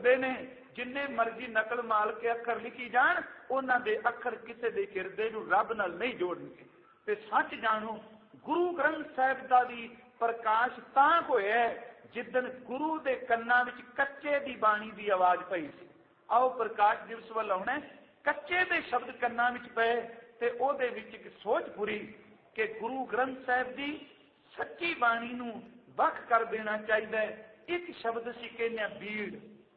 जोड़ते ने, जिन्ने मर्जी नकल माल के अखर लिखी जान, उन्हां दे अखर किसी दे किरदे नूं रब नाल नहीं जोड़नगे। ते सच जानो गुरु ग्रंथ साहिब दा भी प्रकाश तां होया जिदन गुरु दे कन्नां विच कच्चे दी बाणी दी आवाज पई सी। आओ प्रकाश दिवस वल आउणा, कच्चे दे शब्द कन्नां विच पए ते ओहदे विच एक सोच पूरी कि गुरु ग्रंथ साहिब दी सच्ची बाणी नूं वख कर देना चाहिए। एक शब्द सी कहने बीड़,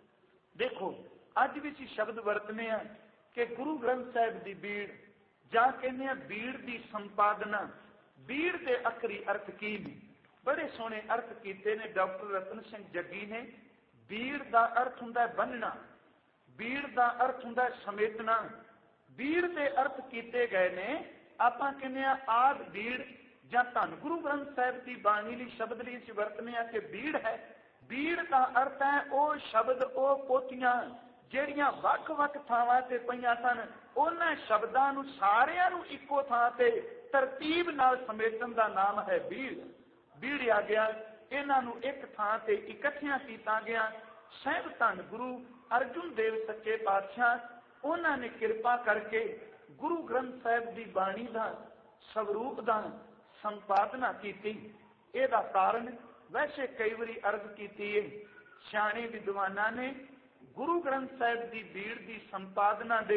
देखो अज भी शब्द वरतने कि गुरु ग्रंथ साहिब की बीड़, जां कहने बीड़ की संपादना। बीड़ के अखरी अर्थ की ने, बड़े सोहने अर्थ किए ने डॉक्टर रतन सिंह जग्गी ने। बीड़ का अर्थ हुंदा बन्नना, बीड़ का अर्थ हुंदा समेटना, बीड़ के अर्थ किए गए ने। आपां कहने आद बीड़ जां धन गुरु ग्रंथ साहिब की बाणी लई शब्द लई वरतने कि बीड़ है। बीड़ का अर्थ है वह शब्द, वह पोथियां ਜਿਹੜੀਆਂ ਵੱਖ-ਵੱਖ ਥਾਵਾਂ ਤੇ ਪਈਆਂ ਸਨ, ਉਹਨਾਂ ਸ਼ਬਦਾਂ ਨੂੰ ਸਾਰਿਆਂ ਨੂੰ ਇੱਕੋ ਥਾਂ ਤੇ ਤਰਤੀਬ ਨਾਲ ਸਮੇਟਣ ਦਾ ਨਾਮ ਹੈ ਬੀੜ। ਬੀੜਿਆ ਗਿਆ, ਇਹਨਾਂ ਨੂੰ ਇੱਕ ਥਾਂ ਤੇ ਇਕੱਠਿਆਂ ਕੀਤਾ ਗਿਆ। ਸਾਹਿਬ ਧੰਨ ਗੁਰੂ ਅਰਜੁਨ ਦੇਵ ਸੱਚੇ ਪਾਤਸ਼ਾਹ, ਉਹਨਾਂ ਨੇ ਕਿਰਪਾ ਕਰਕੇ ਗੁਰੂ ਗ੍ਰੰਥ ਸਾਹਿਬ ਦੀ ਬਾਣੀ ਦਾ ਸਵਰੂਪ ਦਾ ਸੰਪਾਦਨਾ ਕੀਤੀ। ਇਹਦਾ ਕਾਰਨ ਵੈਸੇ ਕਈ ਵਾਰੀ ਅਰਜ਼ ਕੀਤੀ ਹੈ, ਸਿਆਣੇ ਵਿਦਵਾਨਾਂ ਨੇ गुरु ग्रंथ साहिब की बीड़ की संपादना दे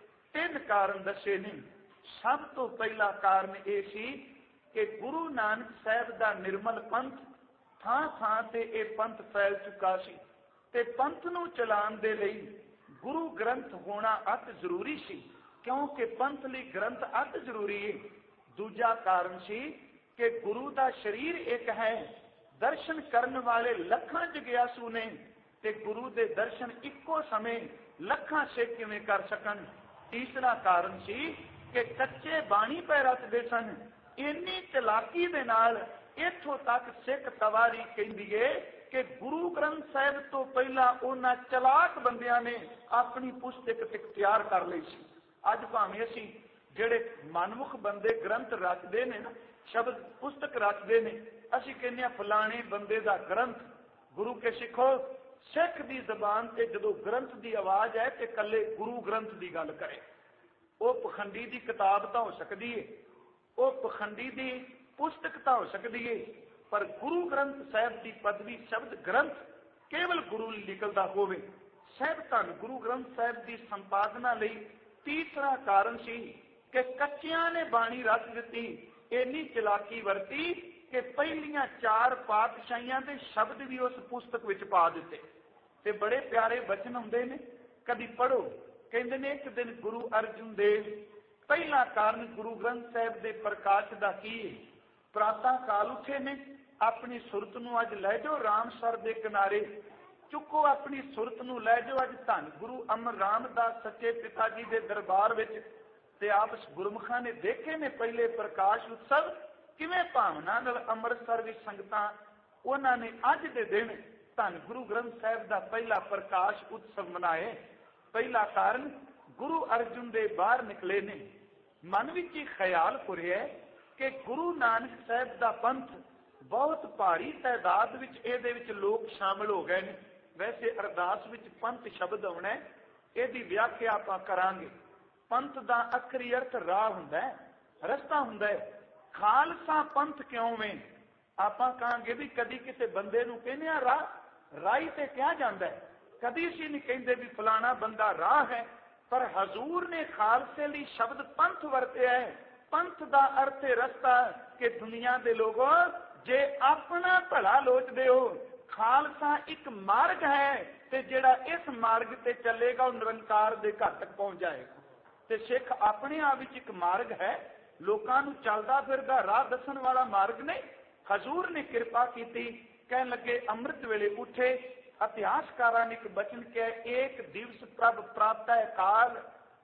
3 कारण दसे ने। सब तो पहला कारण यह सी कि गुरु नानक साहिब का निर्मल पंथ थां थां ते यह पंथ फैल चुका सी ते पंथ नूं चलाउण दे लई गुरु ग्रंथ होना अत जरूरी सी, क्योंकि पंथ लई ग्रंथ अत जरूरी है। दूजा कारण सी कि गुरु का शरीर एक है, दर्शन करने वाले लखां जग्यासू ने ते गुरु दे दर्शन इक्को समय लखां सिख किवें कर सकन। तीसरा कारण सी कि कच्चे बाणी पै रचदे सन। इन्नी चलाकी दे नाल इत्थों तक सिख तवारी कहंदी है कि गुरु ग्रंथ साहिब तो पहला उन्हां चलाक बंदियां ने अपनी पुस्तक तैयार कर लई सी। अज भावें असीं जिहड़े मनमुख बंदे ग्रंथ रचदे ने ना, शब्द पुस्तक रचदे ने, असीं कहने फलाणे बंदे दा ग्रंथ। गुरु के सिखो सिख की जबान से जो ग्रंथ की आवाज है तो कले गुरु ग्रंथ की गल करे। वह पखंडी की किताब तो हो सकती है, वह पखंडी की पुस्तक तो हो सकती है, पर गुरु ग्रंथ साहिब की पदवी शब्द ग्रंथ केवल गुरु निकलता होवे। साहिब धन गुरु ग्रंथ साहिब की संपादना लई तीसरा कारण सी कि कच्चियां ने बाणी रच दी। इन्नी चलाकी वरती कि पहलियां 4 पातशाहियां दे शब्द भी उस पुस्तक विच पा दिते ते बड़े प्यारे बचन हुंदे ने। कदी पढ़ो, कहंदे ने एक दिन गुरु अर्जुन देव, पहला कारण गुरु ग्रंथ साहिब दे प्रकाश दा की है। प्रातः काल उठे ने, अपनी सुरत नूं अज लै जाओ रामसर दे किनारे, चुको अपनी सुरत नूं लै जाओ अज धन गुरु अमर रामदास सच्चे पिता जी दे दरबार विच। ते आप गुरमुखां ने देखे ने पहले प्रकाश उत्सव किवें भावना नाल अमृतसर विच संगतां उन्हां ने अज दे दिन धन गुरु ग्रंथ साहिब दा पहला प्रकाश उत्सव मनाए। पहला कारण गुरु अर्जुन दे बाहर निकले ने। मन विच ख्याल पुरिया कि गुरु नानक साहिब दा पंथ बहुत भारी तादाद विच इहदे विच लोग शामिल हो गए ने। वैसे अरदास विच पंथ शब्द आउणा है, इहदी व्याख्या आपां करांगे। पंथ दा अखरी अर्थ राह हुंदा है, रस्ता हुंदा है। खालसा पंथ क्यों में आपां कहांगे भी कदी किसी बंदे नूं कहने आ राह, राही ते क्या जांदा है, कदी असीं नहीं कहंदे भी फलाना बंदा राह है। पर हजूर ने खालसे लई शब्द पंथ वरतिया है। पंथ दा अर्थ है रस्ता, कि दुनिया दे लोगों जे अपना भला लोचदे हो, खालसा एक मार्ग है ते जिहड़ा इस मार्ग ते चलेगा वो निरंकार दे घर तक पहुंच जाएगा। ते सिख अपने आप विच एक मार्ग है, लोकां नूं चलदा फिरदा राह दसन वाला मार्ग नहीं। हजूर ने कृपा की, कहन लगे अमृत वेले उठे। इतिहासकारां ने एक बचन किया, एक दिवस प्रभ प्रातः काल,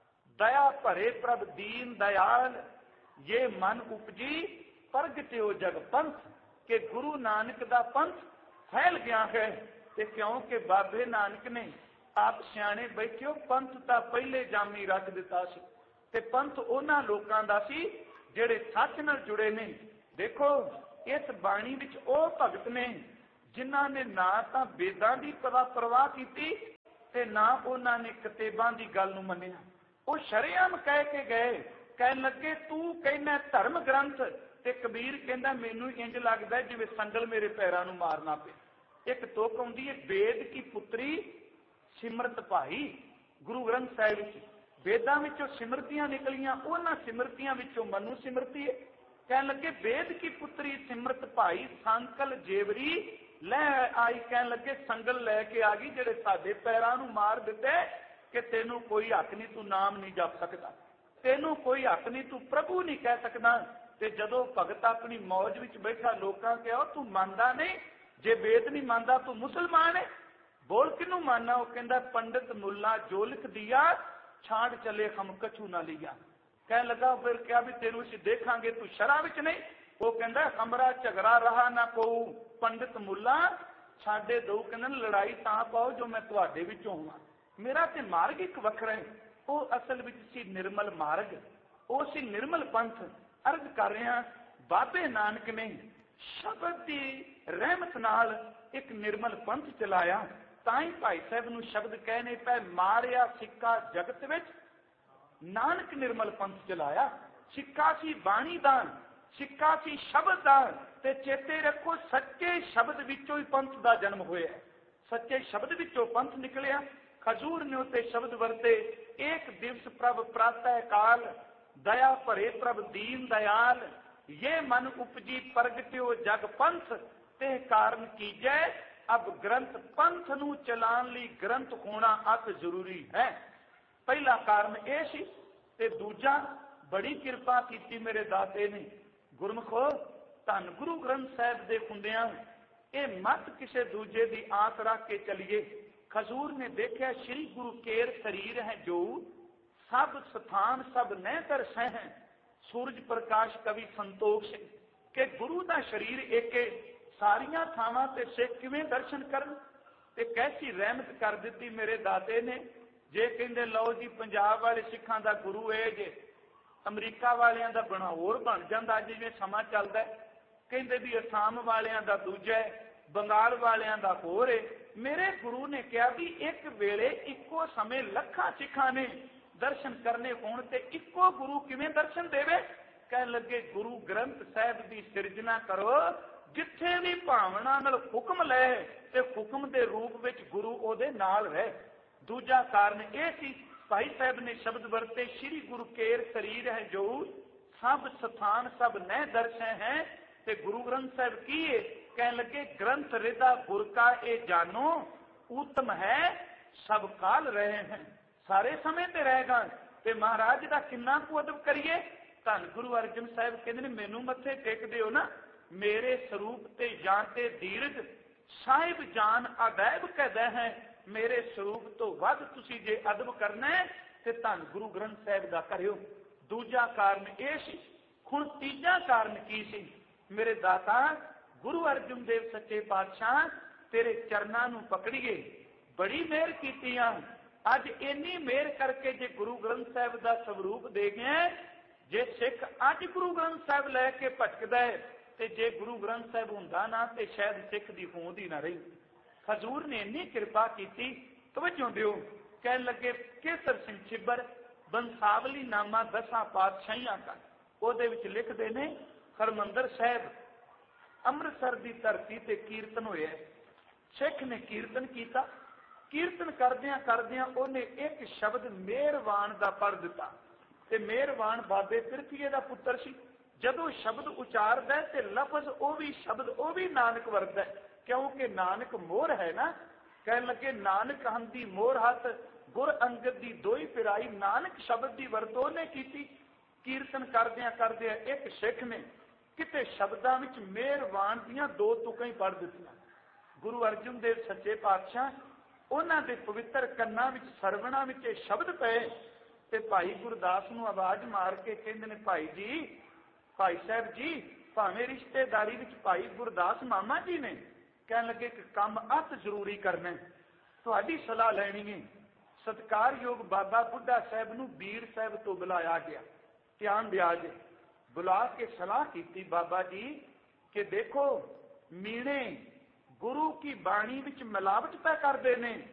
दया भरे प्रभ दीन दयाल, ये मन उपजी प्रगट्यो जग पंथ। के गुरु नानक दा पंथ फैल गया है। ते क्योंकि बाबे नानक ने आप सियाणे बैठियो पंथ तां पहले जामी रख दिता सी, ते पंथ उन्हां लोकां दा सी जिहड़े सच नाल जुड़े ने। देखो इस बाणी विच ओ भगत ने जिन्हां ने ना तां वेदां दी परवाह कीती, ਤੇ ਨਾ ਉਹਨਾਂ ਨੇ ਕਿਤਾਬਾਂ ਦੀ ਗੱਲ ਨੂੰ ਮੰਨਿਆ। ਉਹ ਸ਼ਰੇਆਮ ਕਹਿ ਕੇ ਗਏ, ਕਹਿਣ ਲੱਗੇ ਤੂੰ ਕਹਿੰਦਾ ਧਰਮ ਗ੍ਰੰਥ, ਤੇ ਕਬੀਰ ਕਹਿੰਦਾ ਮੈਨੂੰ ਇੰਜ ਲੱਗਦਾ ਜਿਵੇਂ ਸੰਗਲ ਮੇਰੇ ਪੈਰਾਂ ਨੂੰ ਮਾਰਨਾ ਪਿਆ। ਇੱਕ ਤੁਕ ਆਉਂਦੀ ਹੈ, ਵੇਦ ਕੀ ਪੁੱਤਰੀ ਸਿਮਰਤ ਭਾਈ। ਗੁਰੂ ਗ੍ਰੰਥ ਸਾਹਿਬ ਵਿੱਚ ਵੇਦਾਂ ਵਿੱਚੋਂ ਸਿਮਰਤੀਆਂ ਨਿਕਲੀਆਂ, ਉਹਨਾਂ ਸਿਮਰਤੀਆਂ ਵਿੱਚੋਂ ਮਨੂ ਸਿਮਰਤੀ ਹੈ। ਕਹਿਣ ਲੱਗੇ ਵੇਦ ਕੀ ਪੁੱਤਰੀ ਸਿਮਰਤ ਭਾਈ, ਸੰਕਲ ਜੇਵਰੀ ਲੈ ਆਈ। ਕਹਿਣ ਲੱਗੇ ਸੰਗਲ ਲੈ ਕੇ ਆ ਗਈ ਜਿਹੜੇ ਸਾਡੇ ਪੈਰਾਂ ਨੂੰ ਮਾਰ ਦਿੱਤੇ ਕਿ ਤੈਨੂੰ ਕੋਈ ਹੱਕ ਨਹੀਂ, ਤੂੰ ਨਾਮ ਨਹੀਂ ਜਪ ਸਕਦਾ, ਤੈਨੂੰ ਕੋਈ ਹੱਕ ਨਹੀਂ, ਤੂੰ ਪ੍ਰਭੂ ਨਹੀਂ ਕਹਿ ਸਕਦਾ। ਤੇ ਜਦੋਂ ਭਗਤ ਆਪਣੀ ਮੌਜ ਵਿੱਚ ਬੈਠਾ ਲੋਕਾਂ ਕਿਹਾ ਤੂੰ ਮੰਨਦਾ ਨਹੀਂ, ਜੇ ਵੇਦ ਨਹੀਂ ਮੰਨਦਾ ਤੂੰ ਮੁਸਲਮਾਨ ਹੈ, ਬੋਲ ਕਿਹਨੂੰ ਮੰਨਣਾ? ਉਹ ਕਹਿੰਦਾ ਪੰਡਿਤ ਮੁੱਲਾ ਜੋ ਲਿਖ ਦਿਆ, ਛਾੜ ਚਲੇ ਹਮ ਕਛੂ ਨਾ ਲਿਆ। ਕਹਿਣ ਲੱਗਾ ਫਿਰ ਕਿਹਾ ਵੀ ਤੈਨੂੰ ਅਸੀਂ ਦੇਖਾਂਗੇ ਤੂੰ ਸ਼ਰਾਂ ਵਿੱਚ ਨਹੀਂ। ਉਹ ਕਹਿੰਦਾ ਹਮਰਾ ਝਗੜਾ ਰਹਾ ਨਾ ਕੋ ਪੰਡਿਤ ਮੁੱਲਾ ਛਾਡੇ ਦੋ। ਕਹਿੰਦਾ ਲੜਾਈ ਤਾਂ ਪਾਓ ਜੋ ਮੈਂ ਤੁਹਾਡੇ ਵਿੱਚੋਂ ਹੋਵਾਂ, ਮੇਰਾ ਤੇ ਮਾਰਗ ਇੱਕ ਵੱਖਰਾ ਹੈ। ਉਹ ਅਸਲ ਵਿੱਚ ਸੀ ਨਿਰਮਲ ਮਾਰਗ, ਉਹ ਸੀ ਨਿਰਮਲ ਪੰਥ। ਅਰਜ਼ ਕਰ ਰਿਹਾ ਬਾਬੇ ਨਾਨਕ ਨੇ ਸ਼ਬਦ ਦੀ ਰਹਿਮਤ ਨਾਲ ਇੱਕ ਨਿਰਮਲ ਪੰਥ ਚਲਾਇਆ। ਤਾਂ ਹੀ ਭਾਈ ਸਾਹਿਬ ਨੂੰ ਸ਼ਬਦ ਕਹਿਣੇ ਪਏ, ਮਾਰਿਆ ਸਿੱਕਾ ਜਗਤ ਵਿੱਚ ਨਾਨਕ ਨਿਰਮਲ ਪੰਥ ਚਲਾਇਆ। ਸਿੱਕਾ ਸੀ ਬਾਣੀ ਦਾ, ਸਿੱਕਾ ਸੀ ਸ਼ਬਦ ਦਾ। ਤੇ ਚੇਤੇ ਰੱਖੋ ਸੱਚੇ ਸ਼ਬਦ ਵਿੱਚੋਂ ਹੀ ਪੰਥ ਦਾ ਜਨਮ ਹੋਇਆ, ਸੱਚੇ ਸ਼ਬਦ ਵਿੱਚੋਂ ਪੰਥ ਨਿਕਲਿਆ। ਖਜੂਰ ਨੇ ਉੱਤੇ ਸ਼ਬਦ ਵਰਤੇ, ਏਕ ਦਿਵਸ ਪ੍ਰਭ ਪ੍ਰਾਤः ਕਾਲ, ਦਇਆ ਭਰੇ ਪ੍ਰਭ ਦੀਨ ਦਇਆਲ, ये मन उपजी प्रगट्यो जग पंथ, ते कारण कीजै अब ग्रंथ। पंथ नू चलान लई ग्रंथ होना अत जरूरी है। पहला कारण यह सी, ते दूजा बड़ी किरपा की मेरे दाते ने। गुरमुखो धन गुरु ग्रंथ साहिब दे हुंदियां ये मत किसी दूजे की आस रख के चलीए। खजूर ने देखा श्री गुरु केर शरीर है जो, सब स्थान सब नह दर्शे हैं। सूरज प्रकाश कवि संतोख सिंह के गुरु का शरीर एक सारिया थावां ते सिख किवें दर्शन करन। ते कैसी रहमत कर दी मेरे दाते ने। जे कहंदे लो जी पंजाब वाले सिखां दा गुरु है जे, अमरीका वालियां दा बना होर बन जांदा जिवें समां चलदा है। कहंदे भी असम वालियां दा दूजा है, बंगाल वालियां दा होर है। मेरे गुरु ने कहा भी एक वेले इक्को समय लखां सिखां ने दर्शन करने होण ते इक्को गुरु किवें दर्शन देवे? कह लगे गुरु ग्रंथ साहिब की सिरजना करो, जिथे भी भावना नाल हुक्म ले ते हुक्म दे रूप विच गुरु ओदे नाल रहे। दूजा कारण यह सी, भाई साहब ने शब्द वरते श्री गुरु केर शरीर है जो, सब स्थान सब नह दर्शे हैं। ते गुरु ग्रंथ साहिब की है? कह लगे ग्रंथ रिदा गुर का ए जानो, उत्तम है सब काल रहे हैं। सारे समय ते रहेगा। ते महाराज का किन्ना कु अदब करिए। धन गुरु अर्जन साहिब कहते हैं मैनू मत्थे टेक दिओ ना, मेरे स्वरूप ते जानते दीर्घ साहिब जान अदैब कहदा है। मेरे स्वरूप तो वध तुसी जे अदब करना है ते धन गुरु ग्रंथ साहिब दा करियो। दूजा कारण यह सी। हुण तीजा कारण की सी? मेरे दाता गुरु अर्जन देव सच्चे पातशाह तेरे चरनां नूं पकड़ीए, बड़ी मेहर कीतियां। अज इन्नी मेहर करके जे गुरु ग्रंथ साहिब का स्वरूप दे गए, जे सिख अज गुरु ग्रंथ साहिब लैके भटकदा है ते जे गुरु ग्रंथ साहिब हुंदा ना ते शायद सिख की होंद ही ना रही। खजूर ने इन्नी कृपा की। तवज्जो दिओ। कह लगे केसर सिंह छिब्बर बंसावली नामा 10 पातशाहियां का ਉਹਦੇ ਵਿੱਚ ਲਿਖਦੇ ਨੇ, ਹਰਮੰਦਰ ਸਾਹਿਬ ਅੰਮ੍ਰਿਤਸਰ ਦੀ ਧਰਤੀ ਤੇ ਕੀਰਤਨ ਹੋਇਆ। ਸਿੱਖ ਨੇ ਕੀਰਤਨ ਕੀਤਾ। ਕੀਰਤਨ ਕਰਦਿਆਂ ਕਰਦਿਆਂ ਉਹਨੇ ਇੱਕ ਸ਼ਬਦ ਮਿਹਰਬਾਨ ਦਾ ਪੜ੍ਹ ਦਿੱਤਾ ਤੇ ਮਿਹਰਬਾਨ ਬਾਬੇ ਪਿਰਥੀਏ ਦਾ ਪੁੱਤਰ ਸੀ। ਜਦੋਂ ਸ਼ਬਦ ਉਚਾਰਦਾ ਤੇ ਲਫ਼ਜ਼ ਉਹ ਵੀ ਸ਼ਬਦ ਉਹ ਵੀ ਨਾਨਕ ਵਰਤਦਾ, ਕਿਉਂਕਿ ਨਾਨਕ ਮੋਹਰ ਹੈ ਨਾ। ਕਹਿਣ ਲੱਗੇ ਨਾਨਕ ਹੰਦੀ ਮੋਹਰ ਹੱਥ, ਗੁਰ ਅੰਗਦ ਦੀ ਦੋਈ ਪਿਰਾਈ। ਨਾਨਕ ਸ਼ਬਦ ਦੀ ਵਰਤੋਂ ਨੇ ਕੀਤੀ। ਕੀਰਤਨ ਕਰਦਿਆਂ ਕਰਦਿਆਂ ਇੱਕ ਸਿੱਖ ਨੇ ਕਿਤੇ ਸ਼ਬਦਾਂ ਵਿੱਚ ਮਿਹਰਬਾਨ ਦੀਆਂ 2 ਤੁਕਾਂ ਹੀ ਪੜ੍ਹ ਦਿੱਤੀਆਂ। ਗੁਰੂ ਅਰਜਨ ਦੇਵ ਸੱਚੇ ਪਾਤਸ਼ਾਹ ਉਹਨਾਂ ਦੇ ਪਵਿੱਤਰ ਕੰਨਾਂ ਵਿੱਚ ਸਰਵਣਾ ਵਿੱਚ ਇਹ ਸ਼ਬਦ ਪਏ ਤੇ ਭਾਈ ਗੁਰਦਾਸ ਨੂੰ ਆਵਾਜ਼ ਮਾਰ ਕੇ ਕਹਿੰਦੇ ਨੇ, ਭਾਈ ਜੀ, ਭਾਈ ਸਾਹਿਬ ਜੀ, ਭਾਵੇਂ ਰਿਸ਼ਤੇਦਾਰੀ ਵਿੱਚ ਭਾਈ ਗੁਰਦਾਸ ਮਾਮਾ ਜੀ ਨੇ। ਕਹਿਣ ਲੱਗੇ ਇੱਕ ਕੰਮ ਅਤ ਜ਼ਰੂਰੀ ਕਰਨਾ, ਤੁਹਾਡੀ ਸਲਾਹ ਲੈਣੀ ਹੈ। ਸਤਿਕਾਰਯੋਗ ਬਾਬਾ ਬੁੱਢਾ ਸਾਹਿਬ ਨੂੰ ਬੀੜ ਸਾਹਿਬ ਤੋਂ ਬੁਲਾਇਆ ਗਿਆ। ਧਿਆਨ ਦਿਆ ਜੇ। ਬੁਲਾ ਕੇ ਸਲਾਹ ਕੀਤੀ ਬਾਬਾ ਜੀ ਕਿ ਦੇਖੋ ਮੀਣੇ ਗੁਰੂ ਕੀ ਬਾਣੀ ਵਿੱਚ ਮਿਲਾਵਟ ਪੈ ਕਰਦੇ ਨੇ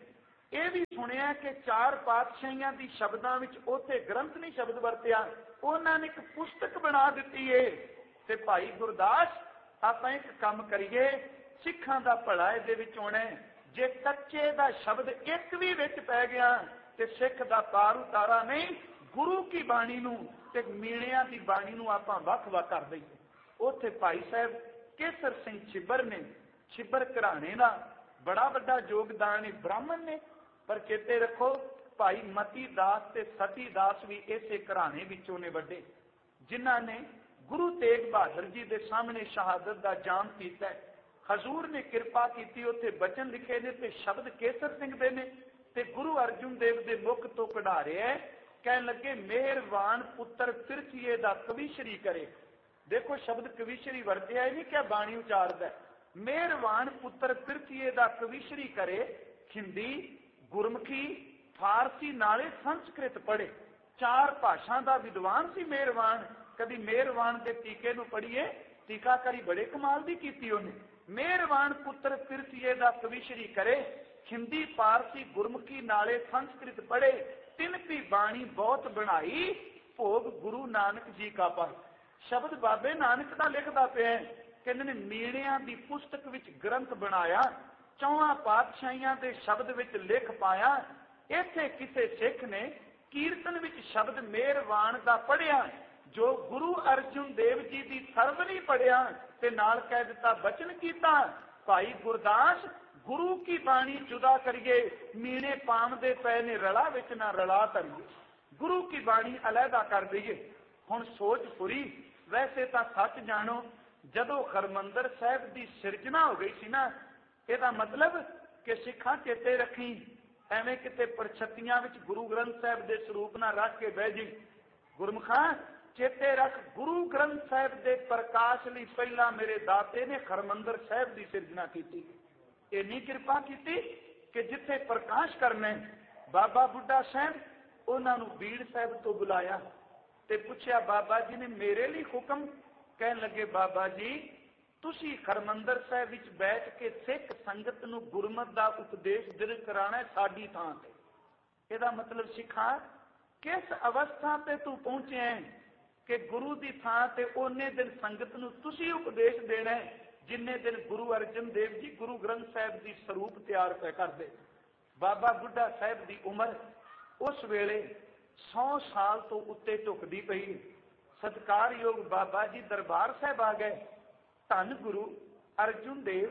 ਇਹ ਵੀ ਸੁਣਿਆ ਕਿ ਚਾਰ ਪਾਤਸ਼ਾਹੀਆਂ ਦੀ ਸ਼ਬਦਾਂ ਵਿੱਚ ਉੱਥੇ ਗ੍ਰੰਥ ਨਹੀਂ ਸ਼ਬਦ ਵਰਤਿਆ, ਉਹਨਾਂ ਨੇ ਇੱਕ ਪੁਸਤਕ ਬਣਾ ਦਿੱਤੀ ਏ। ਤੇ ਭਾਈ ਗੁਰਦਾਸ, ਆਪਾਂ ਇੱਕ ਕੰਮ ਕਰੀਏ, ਸਿੱਖਾਂ ਦਾ ਭਲਾ ਇਹਦੇ ਵਿੱਚ ਹੋਣਾ। ਜੇ ਕੱਚੇ ਦਾ ਸ਼ਬਦ ਇੱਕ ਵੀ ਵਿੱਚ ਪੈ ਗਿਆ ਤੇ ਸਿੱਖ ਦਾ ਪਾਰ ਉਤਾਰਾ ਨਹੀਂ। ਗੁਰੂ ਕੀ ਬਾਣੀ ਨੂੰ ਤੇ ਮੀਣਿਆਂ ਦੀ ਬਾਣੀ ਨੂੰ ਆਪਾਂ ਵੱਖ-ਵੱਖ ਕਰ ਦਈਏ। ਉੱਥੇ ਭਾਈ ਸਾਹਿਬ ਕੇਸਰ ਸਿੰਘ ਛਿੱਬਰ ਨੇ, ਛਿੱਬਰ ਘਰਾਣੇ ਦਾ ਬੜਾ ਵੱਡਾ ਯੋਗਦਾਨ ਹੈ, ਬ੍ਰਾਹਮਣ ਨੇ, ਪਰ ਚੇਤੇ ਰੱਖੋ ਭਾਈ ਮਤੀ ਦਾਸ ਤੇ ਸਤੀ ਦਾਸ ਵੀ ਇਸੇ ਘਰਾਣੇ ਵਿੱਚੋਂ ਨੇ ਵੱਡੇ, ਜਿਨ੍ਹਾਂ ਨੇ ਗੁਰੂ ਤੇਗ ਬਹਾਦਰ ਜੀ ਦੇ ਸਾਹਮਣੇ ਸ਼ਹਾਦਤ ਦਾ ਜਾਮ ਕੀਤਾ। ਹਜ਼ੂਰ ਨੇ ਕਿਰਪਾ ਕੀਤੀ, ਉੱਥੇ ਬਚਨ ਲਿਖੇ ਨੇ ਤੇ ਸ਼ਬਦ ਕੇਸਰ ਸਿੰਘ ਦੇ ਨੇ ਤੇ ਗੁਰੂ ਅਰਜਨ ਦੇਵ ਦੇ ਮੁਖ ਤੋਂ ਕਢਾ ਰਿਹਾ। ਕਹਿਣ ਲੱਗੇ ਮਿਹਰਬਾਨ ਪੁੱਤਰ ਪਿਰਥੀਏ ਦਾ ਕਵੀਸ਼ਰੀ ਕਰੇ। ਦੇਖੋ ਸ਼ਬਦ ਕਵੀਸ਼ਰੀ ਵਰਤਿਆ ਨਹੀਂ ਕਿ ਬਾਣੀ ਉਚਾਰਦਾ। ਮਿਹਰਬਾਨ ਪੁੱਤਰ ਪਿਰਥੀਏ ਦਾ ਕਵੀਸ਼ਰੀ ਕਰੇ। ਹਿੰਦੀ, ਗੁਰਮੁਖੀ, ਫਾਰਸੀ ਨਾਲੇ ਸੰਸਕ੍ਰਿਤ ਪੜ੍ਹੇ। ਚਾਰ ਭਾਸ਼ਾ ਦਾ ਵਿਦਵਾਨ ਸੀ ਮਿਹਰਬਾਨ। ਕਦੀ ਮਿਹਰਬਾਨ ਦੇ ਟੀਕੇ ਨੂੰ ਪੜ੍ਹੀਏ, ਟੀਕਾਕਾਰੀ ਬੜੇ ਕਮਾਲ ਦੀ ਕੀਤੀ ਉਹਨੇ। ਮਿਹਰਬਾਨ ਪੁੱਤਰ ਪਿਰਥੀਏ ਦਾ ਕਵੀਸ਼ਰੀ ਕਰੇ। ਹਿੰਦੀ, ਪਾਰਸੀ, ਗੁਰਮੁਖੀ ਨਾਲੇ ਸੰਸਕ੍ਰਿਤ ਪੜ੍ਹੇ। ਤਿੰਨ ਦੀ ਬਾਣੀ ਬਹੁਤ ਬਣਾਈ, ਭੋਗ ਗੁਰੂ ਨਾਨਕ ਜੀ ਕਾ ਪਾਈ। ਸ਼ਬਦ ਬਾਬੇ ਨਾਨਕ ਦਾ ਲਿਖਦਾ ਪਿਆ। ਕਹਿੰਦੇ ਨੇ ਮੀਣਿਆਂ ਦੀ ਪੁਸਤਕ ਵਿੱਚ ਗ੍ਰੰਥ ਬਣਾਇਆ, ਚੌਹਾਂ ਪਾਤਸ਼ਾਹੀਆਂ ਦੇ ਸ਼ਬਦ ਵਿੱਚ ਲਿਖ ਪਾਇਆ। ਇੱਥੇ ਕਿਸੇ ਸਿੱਖ ਨੇ ਕੀਰਤਨ ਵਿੱਚ ਸ਼ਬਦ ਮਿਹਰਬਾਨ ਦਾ ਪੜ੍ਹਿਆ, ਜੋ ਗੁਰੂ ਅਰਜਨ ਦੇਵ ਜੀ ਦੀ ਸਰਵਣੀ ਪੜ੍ਹਿਆ ਤੇ ਨਾਲ ਕਹਿ ਦਿੱਤਾ ਬਚਨ ਕੀਤਾ। ਭਾਈ ਗੁਰਦਾਸ, ਗੁਰੂ ਕੀ ਬਾਣੀ ਜੁਦਾ ਕਰੀਏ, ਮੀਣੇ ਪਾਮਦੇ ਪਏ ਨੇ ਰਲਾ ਵਿੱਚ ਨਾ ਰਲਾ ਧਰੀਏ। ਗੁਰੂ ਕੀ ਬਾਣੀ ਅਲੱਗਾ ਕਰ ਦਈਏ। ਹੁਣ ਸੋਚ ਪੂਰੀ। ਵੈਸੇ ਤਾਂ ਸੱਚ ਜਾਣੋ, ਜਦੋਂ ਹਰਮੰਦਰ ਸਾਹਿਬ ਦੀ ਸਿਰਜਣਾ ਹੋ ਗਈ ਸੀ ਨਾ, ਇਹਦਾ ਮਤਲਬ ਕਿ ਸਿੱਖਾਂ ਚੇਤੇ ਰੱਖੀ, ਐਵੇਂ ਕਿਤੇ ਪਰਛਤੀਆਂ ਵਿੱਚ ਗੁਰੂ ਗ੍ਰੰਥ ਸਾਹਿਬ ਦੇ ਸਰੂਪ ਨਾਲ ਰੱਖ ਕੇ ਬਹਿ ਜੀ। ਗੁਰਮੁਖਾਂ ਚੇਤੇ ਰੱਖ, ਗੁਰੂ ਗ੍ਰੰਥ ਸਾਹਿਬ ਦੇ ਪ੍ਰਕਾਸ਼ ਲਈ ਪਹਿਲਾਂ ਮੇਰੇ ਦਾਤੇ ਨੇ ਹਰਮੰਦਰ ਸਾਹਿਬ ਦੀ ਸਿਰਜਣਾ ਕੀਤੀ। ਇੰਨੀ ਕਿਰਪਾ ਕੀਤੀ ਕਿ ਜਿੱਥੇ ਪ੍ਰਕਾਸ਼ ਕਰਨਾ, ਬਾਬਾ ਬੁੱਢਾ ਸਾਹਿਬ, ਉਹਨਾਂ ਨੂੰ ਬੀੜ ਸਾਹਿਬ ਤੋਂ ਬੁਲਾਇਆ ਤੇ ਪੁੱਛਿਆ, ਬਾਬਾ ਜੀ ਨੇ ਮੇਰੇ ਲਈ ਹੁਕਮ? ਕਹਿਣ ਲੱਗੇ, ਬਾਬਾ ਜੀ ਤੁਸੀਂ ਹਰਮੰਦਰ ਸਾਹਿਬ ਵਿੱਚ ਬੈਠ ਕੇ ਸਿੱਖ ਸੰਗਤ ਨੂੰ ਗੁਰਮਤਿ ਦਾ ਉਪਦੇਸ਼ ਦਿਲ ਕਰਾਣਾ ਸਾਡੀ ਥਾਂ ਤੇ। ਇਹਦਾ ਮਤਲਬ ਸਿੱਖਾਂ, ਕਿਸ ਅਵਸਥਾ ਤੇ ਤੂੰ ਪਹੁੰਚਿਆ ਕਿ ਗੁਰੂ ਦੀ ਥਾਂ ਤੇ ਉਹਨੇ ਦਿਨ ਸੰਗਤ ਨੂੰ ਤੁਸੀਂ ਉਪਦੇਸ਼ ਦੇਣਾ ਜਿੰਨੇ ਦਿਨ ਗੁਰੂ ਅਰਜਨ ਦੇਵ ਜੀ ਗੁਰੂ ਗ੍ਰੰਥ ਸਾਹਿਬ ਦੀ ਸਰੂਪ ਤਿਆਰ ਪੈ ਕਰਦੇ। ਬਾਬਾ ਬੁੱਢਾ ਸਾਹਿਬ ਦੀ ਉਮਰ ਉਸ ਵੇਲੇ 100 ਸਾਲ ਤੋਂ ਉੱਤੇ ਝੁਕਦੀ ਪਈ। ਸਤਿਕਾਰਯੋਗ ਬਾਬਾ ਜੀ ਦਰਬਾਰ ਸਾਹਿਬ ਆ ਗਏ। ਧੰਨ ਗੁਰੂ ਅਰਜਨ ਦੇਵ,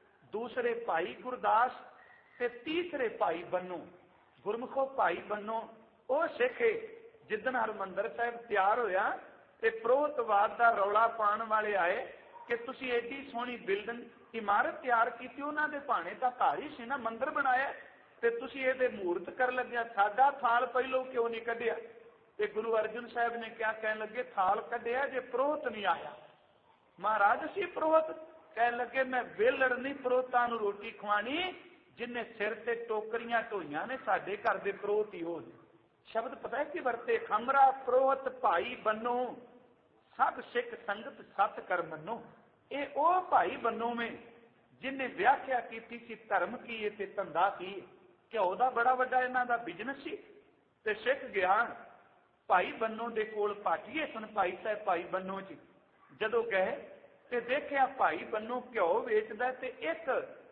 ਦੂਸਰੇ ਭਾਈ ਗੁਰਦਾਸ ਤੇ ਤੀਸਰੇ ਭਾਈ ਬੰਨੋ। ਗੁਰਮੁਖੋ ਭਾਈ ਬੰਨੋ ਉਹ ਸਿੱਖ ਜਿੱਦਣ ਹਰਮੰਦਰ ਸਾਹਿਬ ਤਿਆਰ ਹੋਇਆ ਤੇ ਪ੍ਰੋਤਵਾਦ ਦਾ ਰੌਲਾ ਪਾਉਣ ਵਾਲੇ ਆਏ ਕਿ ਤੁਸੀਂ ਐਡੀ ਸੋਹਣੀ ਬਿਲਡਿੰਗ ਇਮਾਰਤ ਤਿਆਰ ਕੀਤੀ, ਉਹਨਾਂ ਦੇ ਭਾਣੇ ਤਾਂ ਘਰ ਹੀ ਸੀ ਨਾ, ਮੰਦਿਰ ਬਣਾਇਆ, ਤੇ ਤੁਸੀਂ ਇਹਦੇ ਮੂਰਤ ਕਰਨ ਲੱਗਿਆ, ਸਾਡਾ ਥਾਲ ਪਹਿਲੋਂ ਕਿਉਂ ਨਹੀਂ ਕੱਢਿਆ? ਤੇ ਗੁਰੂ ਅਰਜਨ ਸਾਹਿਬ ਨੇ ਕਿਹਾ, ਕਹਿਣ ਲੱਗੇ ਥਾਲ ਕੱਢਿਆ ਜੇ ਪ੍ਰੋਹਤ ਨਹੀਂ ਆਇਆ। ਮਹਾਰਾਜ ਅਸੀਂ ਪ੍ਰੋਹਤ? ਕਹਿਣ ਲੱਗੇ ਮੈਂ ਵੇਲੜ ਨਹੀਂ ਪ੍ਰੋਹਤਾਂ ਨੂੰ ਰੋਟੀ ਖਵਾਣੀ, ਜਿੰਨੇ ਸਿਰ ਤੇ ਟੋਕਰੀਆਂ ਢੋਈਆਂ ਨੇ ਸਾਡੇ ਘਰ ਦੇ ਪ੍ਰੋਹਤ ਹੀ ਹੋ ਨੇ। ਸ਼ਬਦ ਪਤਾ ਹੈ ਕੀ ਵਰਤੇ? ਖਮਰਾ ਪ੍ਰੋਹਤ ਭਾਈ ਬੰਨੋ, ਸਭ ਸਿੱਖ ਸੰਗਤ ਸਤ ਕਰ ਮੰਨੋ। ਇਹ ਉਹ ਭਾਈ ਬੰਨੋ में ਜਿਨੇ ਵਿਆਖਿਆ ਕੀਤੀ ਸੀ ਧਰਮ ਕੀ ਤੇ ਧੰਦਾ ਕੀ। ਘਿਓ ਦਾ ਬੜਾ ਵੱਡਾ ਇਹਨਾਂ ਦਾ ਬਿਜ਼ਨਸ ਸੀ ਤੇ ਸਿੱਖ ਗਿਆ ਭਾਈ ਬੰਨੋ ਦੇ ਕੋਲ। ਪਾਟੀਏ ਸਨ ਭਾਈ ਸਾਹਿਬ ਭਾਈ ਬੰਨੋ ਜੀ। ਜਦੋਂ ਗਏ ਤੇ ਦੇਖਿਆ ਭਾਈ ਬੰਨੋ ਘਿਓ ਵੇਚਦਾ ਤੇ ਇੱਕ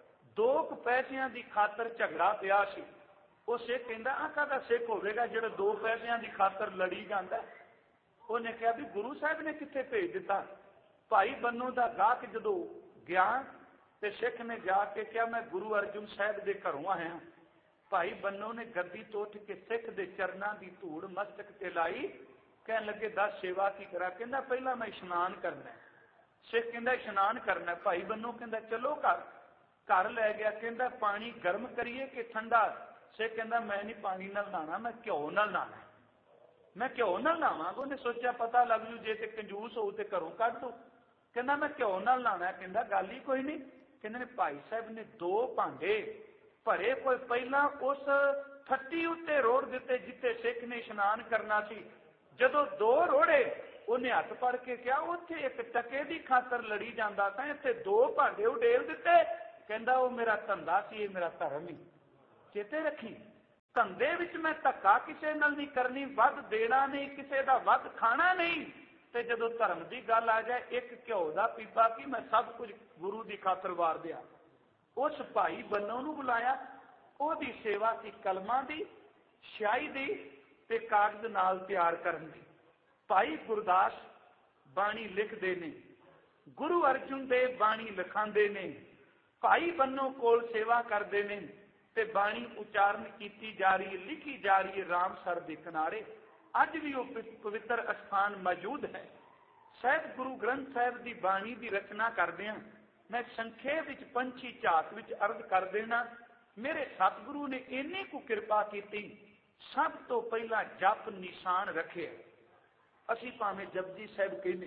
2 ਪੈਸਿਆਂ ਦੀ ਖਾਤਰ ਝਗੜਾ ਪਿਆ ਸੀ। ਉਹ ਸਿੱਖ ਕਹਿੰਦਾ ਆਹ ਕਾਹਦਾ ਸਿੱਖ ਹੋਵੇਗਾ ਜਿਹੜਾ 2 ਪੈਸਿਆਂ ਦੀ ਖਾਤਰ ਲੜੀ ਜਾਂਦਾ। ਉਹਨੇ ਕਿਹਾ ਵੀ ਗੁਰੂ ਸਾਹਿਬ ਨੇ ਕਿੱਥੇ ਭੇਜ ਦਿੱਤਾ। ਭਾਈ ਬੰਨੋ ਦਾ ਗਾਹਕ ਜਦੋਂ ਗਿਆ ਤੇ ਸਿੱਖ ਨੇ ਜਾ ਕੇ ਕਿਹਾ ਮੈਂ ਗੁਰੂ ਅਰਜਨ ਸਾਹਿਬ ਦੇ ਘਰੋਂ ਆਇਆ। ਭਾਈ ਬੰਨੋ ਨੇ ਗੱਦੀ ਤੋਂ ਉੱਠ ਕੇ ਸਿੱਖ ਦੇ ਚਰਨਾਂ ਦੀ ਧੂੜ ਮਸਤਕ ਤੇ ਲਾਈ। ਕਹਿਣ ਲੱਗੇ ਦੱਸ ਸੇਵਾ ਕੀ ਕਰਾਂ? ਕਹਿੰਦਾ ਪਹਿਲਾਂ ਮੈਂ ਇਸ਼ਨਾਨ ਕਰਨਾ। ਸਿੱਖ ਕਹਿੰਦਾ ਇਸ਼ਨਾਨ ਕਰਨਾ। ਭਾਈ ਬੰਨੋ ਕਹਿੰਦਾ ਚਲੋ ਘਰ ਲੈ ਗਿਆ। ਕਹਿੰਦਾ ਪਾਣੀ ਗਰਮ ਕਰੀਏ ਕਿ ਠੰਡਾ? ਸਿੱਖ ਕਹਿੰਦਾ ਮੈਂ ਨਹੀਂ ਪਾਣੀ ਨਾਲ ਨਹਾਣਾ, ਮੈਂ ਘਿਓ ਨਾਲ ਨਹਾਣਾ। ਮੈਂ ਘਿਓ ਨਾਲ ਨਹਾਵਾਂਗਾ। ਉਹਨੇ ਸੋਚਿਆ ਪਤਾ ਲੱਗ ਜੂ ਜੇ ਤੇ ਕੰਜੂਸ ਹੋਊ ਤੇ ਘਰੋਂ ਕੱਢ ਦੋ। ਕਹਿੰਦਾ ਮੈਂ ਘਿਓ ਨਾਲ ਨਹਾਣਾ। ਕਹਿੰਦਾ ਗੱਲ ਹੀ ਕੋਈ ਨਹੀਂ। ਕਹਿੰਦੇ ਨੇ ਭਾਈ ਸਾਹਿਬ ਨੇ 2 ਭਾਂਡੇ ਭਰੇ ਕੋਈ ਪਹਿਲਾਂ ਉਸ ਫੱਟੀ ਉੱਤੇ ਰੋੜ ਦਿੱਤੇ ਜਿੱਥੇ ਸਿੱਖ ਨੇ ਇਸ਼ਨਾਨ ਕਰਨਾ ਸੀ। ਜਦੋਂ 2 ਰੋੜੇ ਉਹਨੇ ਹੱਥ ਫੜ ਕੇ ਕਿਹਾ ਉੱਥੇ ਇੱਕ ਟਕੇ ਦੀ ਖਾਤਰ ਲੜੀ ਜਾਂਦਾ ਤਾਂ ਇੱਥੇ 2 ਭਾਂਡੇ ਉਡੇਲ ਦਿੱਤੇ। ਕਹਿੰਦਾ ਉਹ ਮੇਰਾ ਧੰਦਾ ਸੀ, ਇਹ ਮੇਰਾ ਧਰਮ ਹੀ। ਚੇਤੇ ਰੱਖੀ, ਧੰਦੇ ਵਿੱਚ ਮੈਂ ਧੱਕਾ ਕਿਸੇ ਨਾਲ ਨਹੀਂ ਕਰਨੀ, ਵੱਧ ਦੇਣਾ ਨਹੀਂ, ਕਿਸੇ ਦਾ ਵੱਧ ਖਾਣਾ ਨਹੀਂ। ਤੇ ਜਦੋਂ ਧਰਮ ਦੀ ਗੱਲ ਆ ਜਾਏ, ਇੱਕ ਘਿਓ ਦਾ ਪੀਪਾ ਕੀ ਮੈਂ ਸਭ ਕੁਝ ਗੁਰੂ ਦੀ ਖਾਤਰ ਵਾਰ ਦਿਆ। ਉਸ ਭਾਈ ਬੰਨੋ ਨੂੰ ਬੁਲਾਇਆ, ਉਹਦੀ ਸੇਵਾ ਸੀ ਕਲਮਾਂ ਦੀ, ਸਿਆਹੀ ਦੀ ਤੇ ਕਾਗਜ਼ ਨਾਲ ਤਿਆਰ ਕਰਨ ਦੀ। ਭਾਈ ਗੁਰਦਾਸ ਬਾਣੀ ਲਿਖਦੇ ਨੇ, ਗੁਰੂ ਅਰਜਨ ਦੇਵ ਬਾਣੀ ਲਿਖਾਉਂਦੇ ਨੇ, ਭਾਈ ਬੰਨੋ ਕੋਲ ਸੇਵਾ ਕਰਦੇ ਨੇ ਤੇ ਬਾਣੀ ਉਚਾਰਨ ਕੀਤੀ ਜਾ ਰਹੀ, ਲਿਖੀ ਜਾ ਰਹੀ ਰਾਮਸਰ ਦੇ ਕਿਨਾਰੇ। ਅੱਜ ਵੀ ਉਹ ਪਵਿੱਤਰ ਅਸਥਾਨ ਮੌਜੂਦ ਹੈ। ਸਾਹਿਬ ਗੁਰੂ ਗ੍ਰੰਥ ਸਾਹਿਬ ਦੀ ਬਾਣੀ ਦੀ ਰਚਨਾ ਕਰਦੇ ਹਾਂ। ਮੈਂ ਸੰਖੇਪ ਵਿੱਚ ਪੰਛੀ ਝਾਤ ਵਿੱਚ ਅਰਜ਼ ਕਰ ਦੇਣਾ, ਮੇਰੇ ਸਤਿਗੁਰੂ ਨੇ ਇੰਨੀ ਕੁ ਕਿਰਪਾ ਕੀਤੀ, ਸਭ ਤੋਂ ਪਹਿਲਾਂ ਜਪ ਨਿਸ਼ਾਨ ਰੱਖਿਆ। ਅਸੀਂ ਭਾਵੇਂ ਜਪਜੀ ਸਾਹਿਬ ਕਹਿੰਦੇ,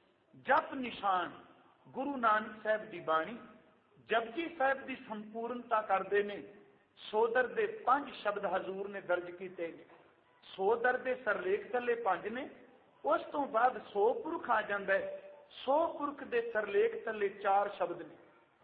ਜਪ ਨਿਸ਼ਾਨ ਗੁਰੂ ਨਾਨਕ ਸਾਹਿਬ ਦੀ ਬਾਣੀ ਜਪਜੀ ਸਾਹਿਬ ਦੀ ਸੰਪੂਰਨਤਾ ਕਰਦੇ ਨੇ। ਸੋਦਰ ਦੇ 5 ਸ਼ਬਦ ਹਜ਼ੂਰ ਨੇ ਦਰਜ ਕੀਤੇ ਨੇ। ਸੋਦਰ ਦੇ ਸਰਲੇਖ ਥੱਲੇ 5 ਨੇ, ਉਸ ਤੋਂ ਬਾਅਦ 100 ਪੁਰਖ ਆ ਜਾਂਦਾ ਹੈ। 100 ਪੁਰਖ ਦੇ ਸਰਲੇਖ ਥੱਲੇ 4 ਸ਼ਬਦ ਨੇ।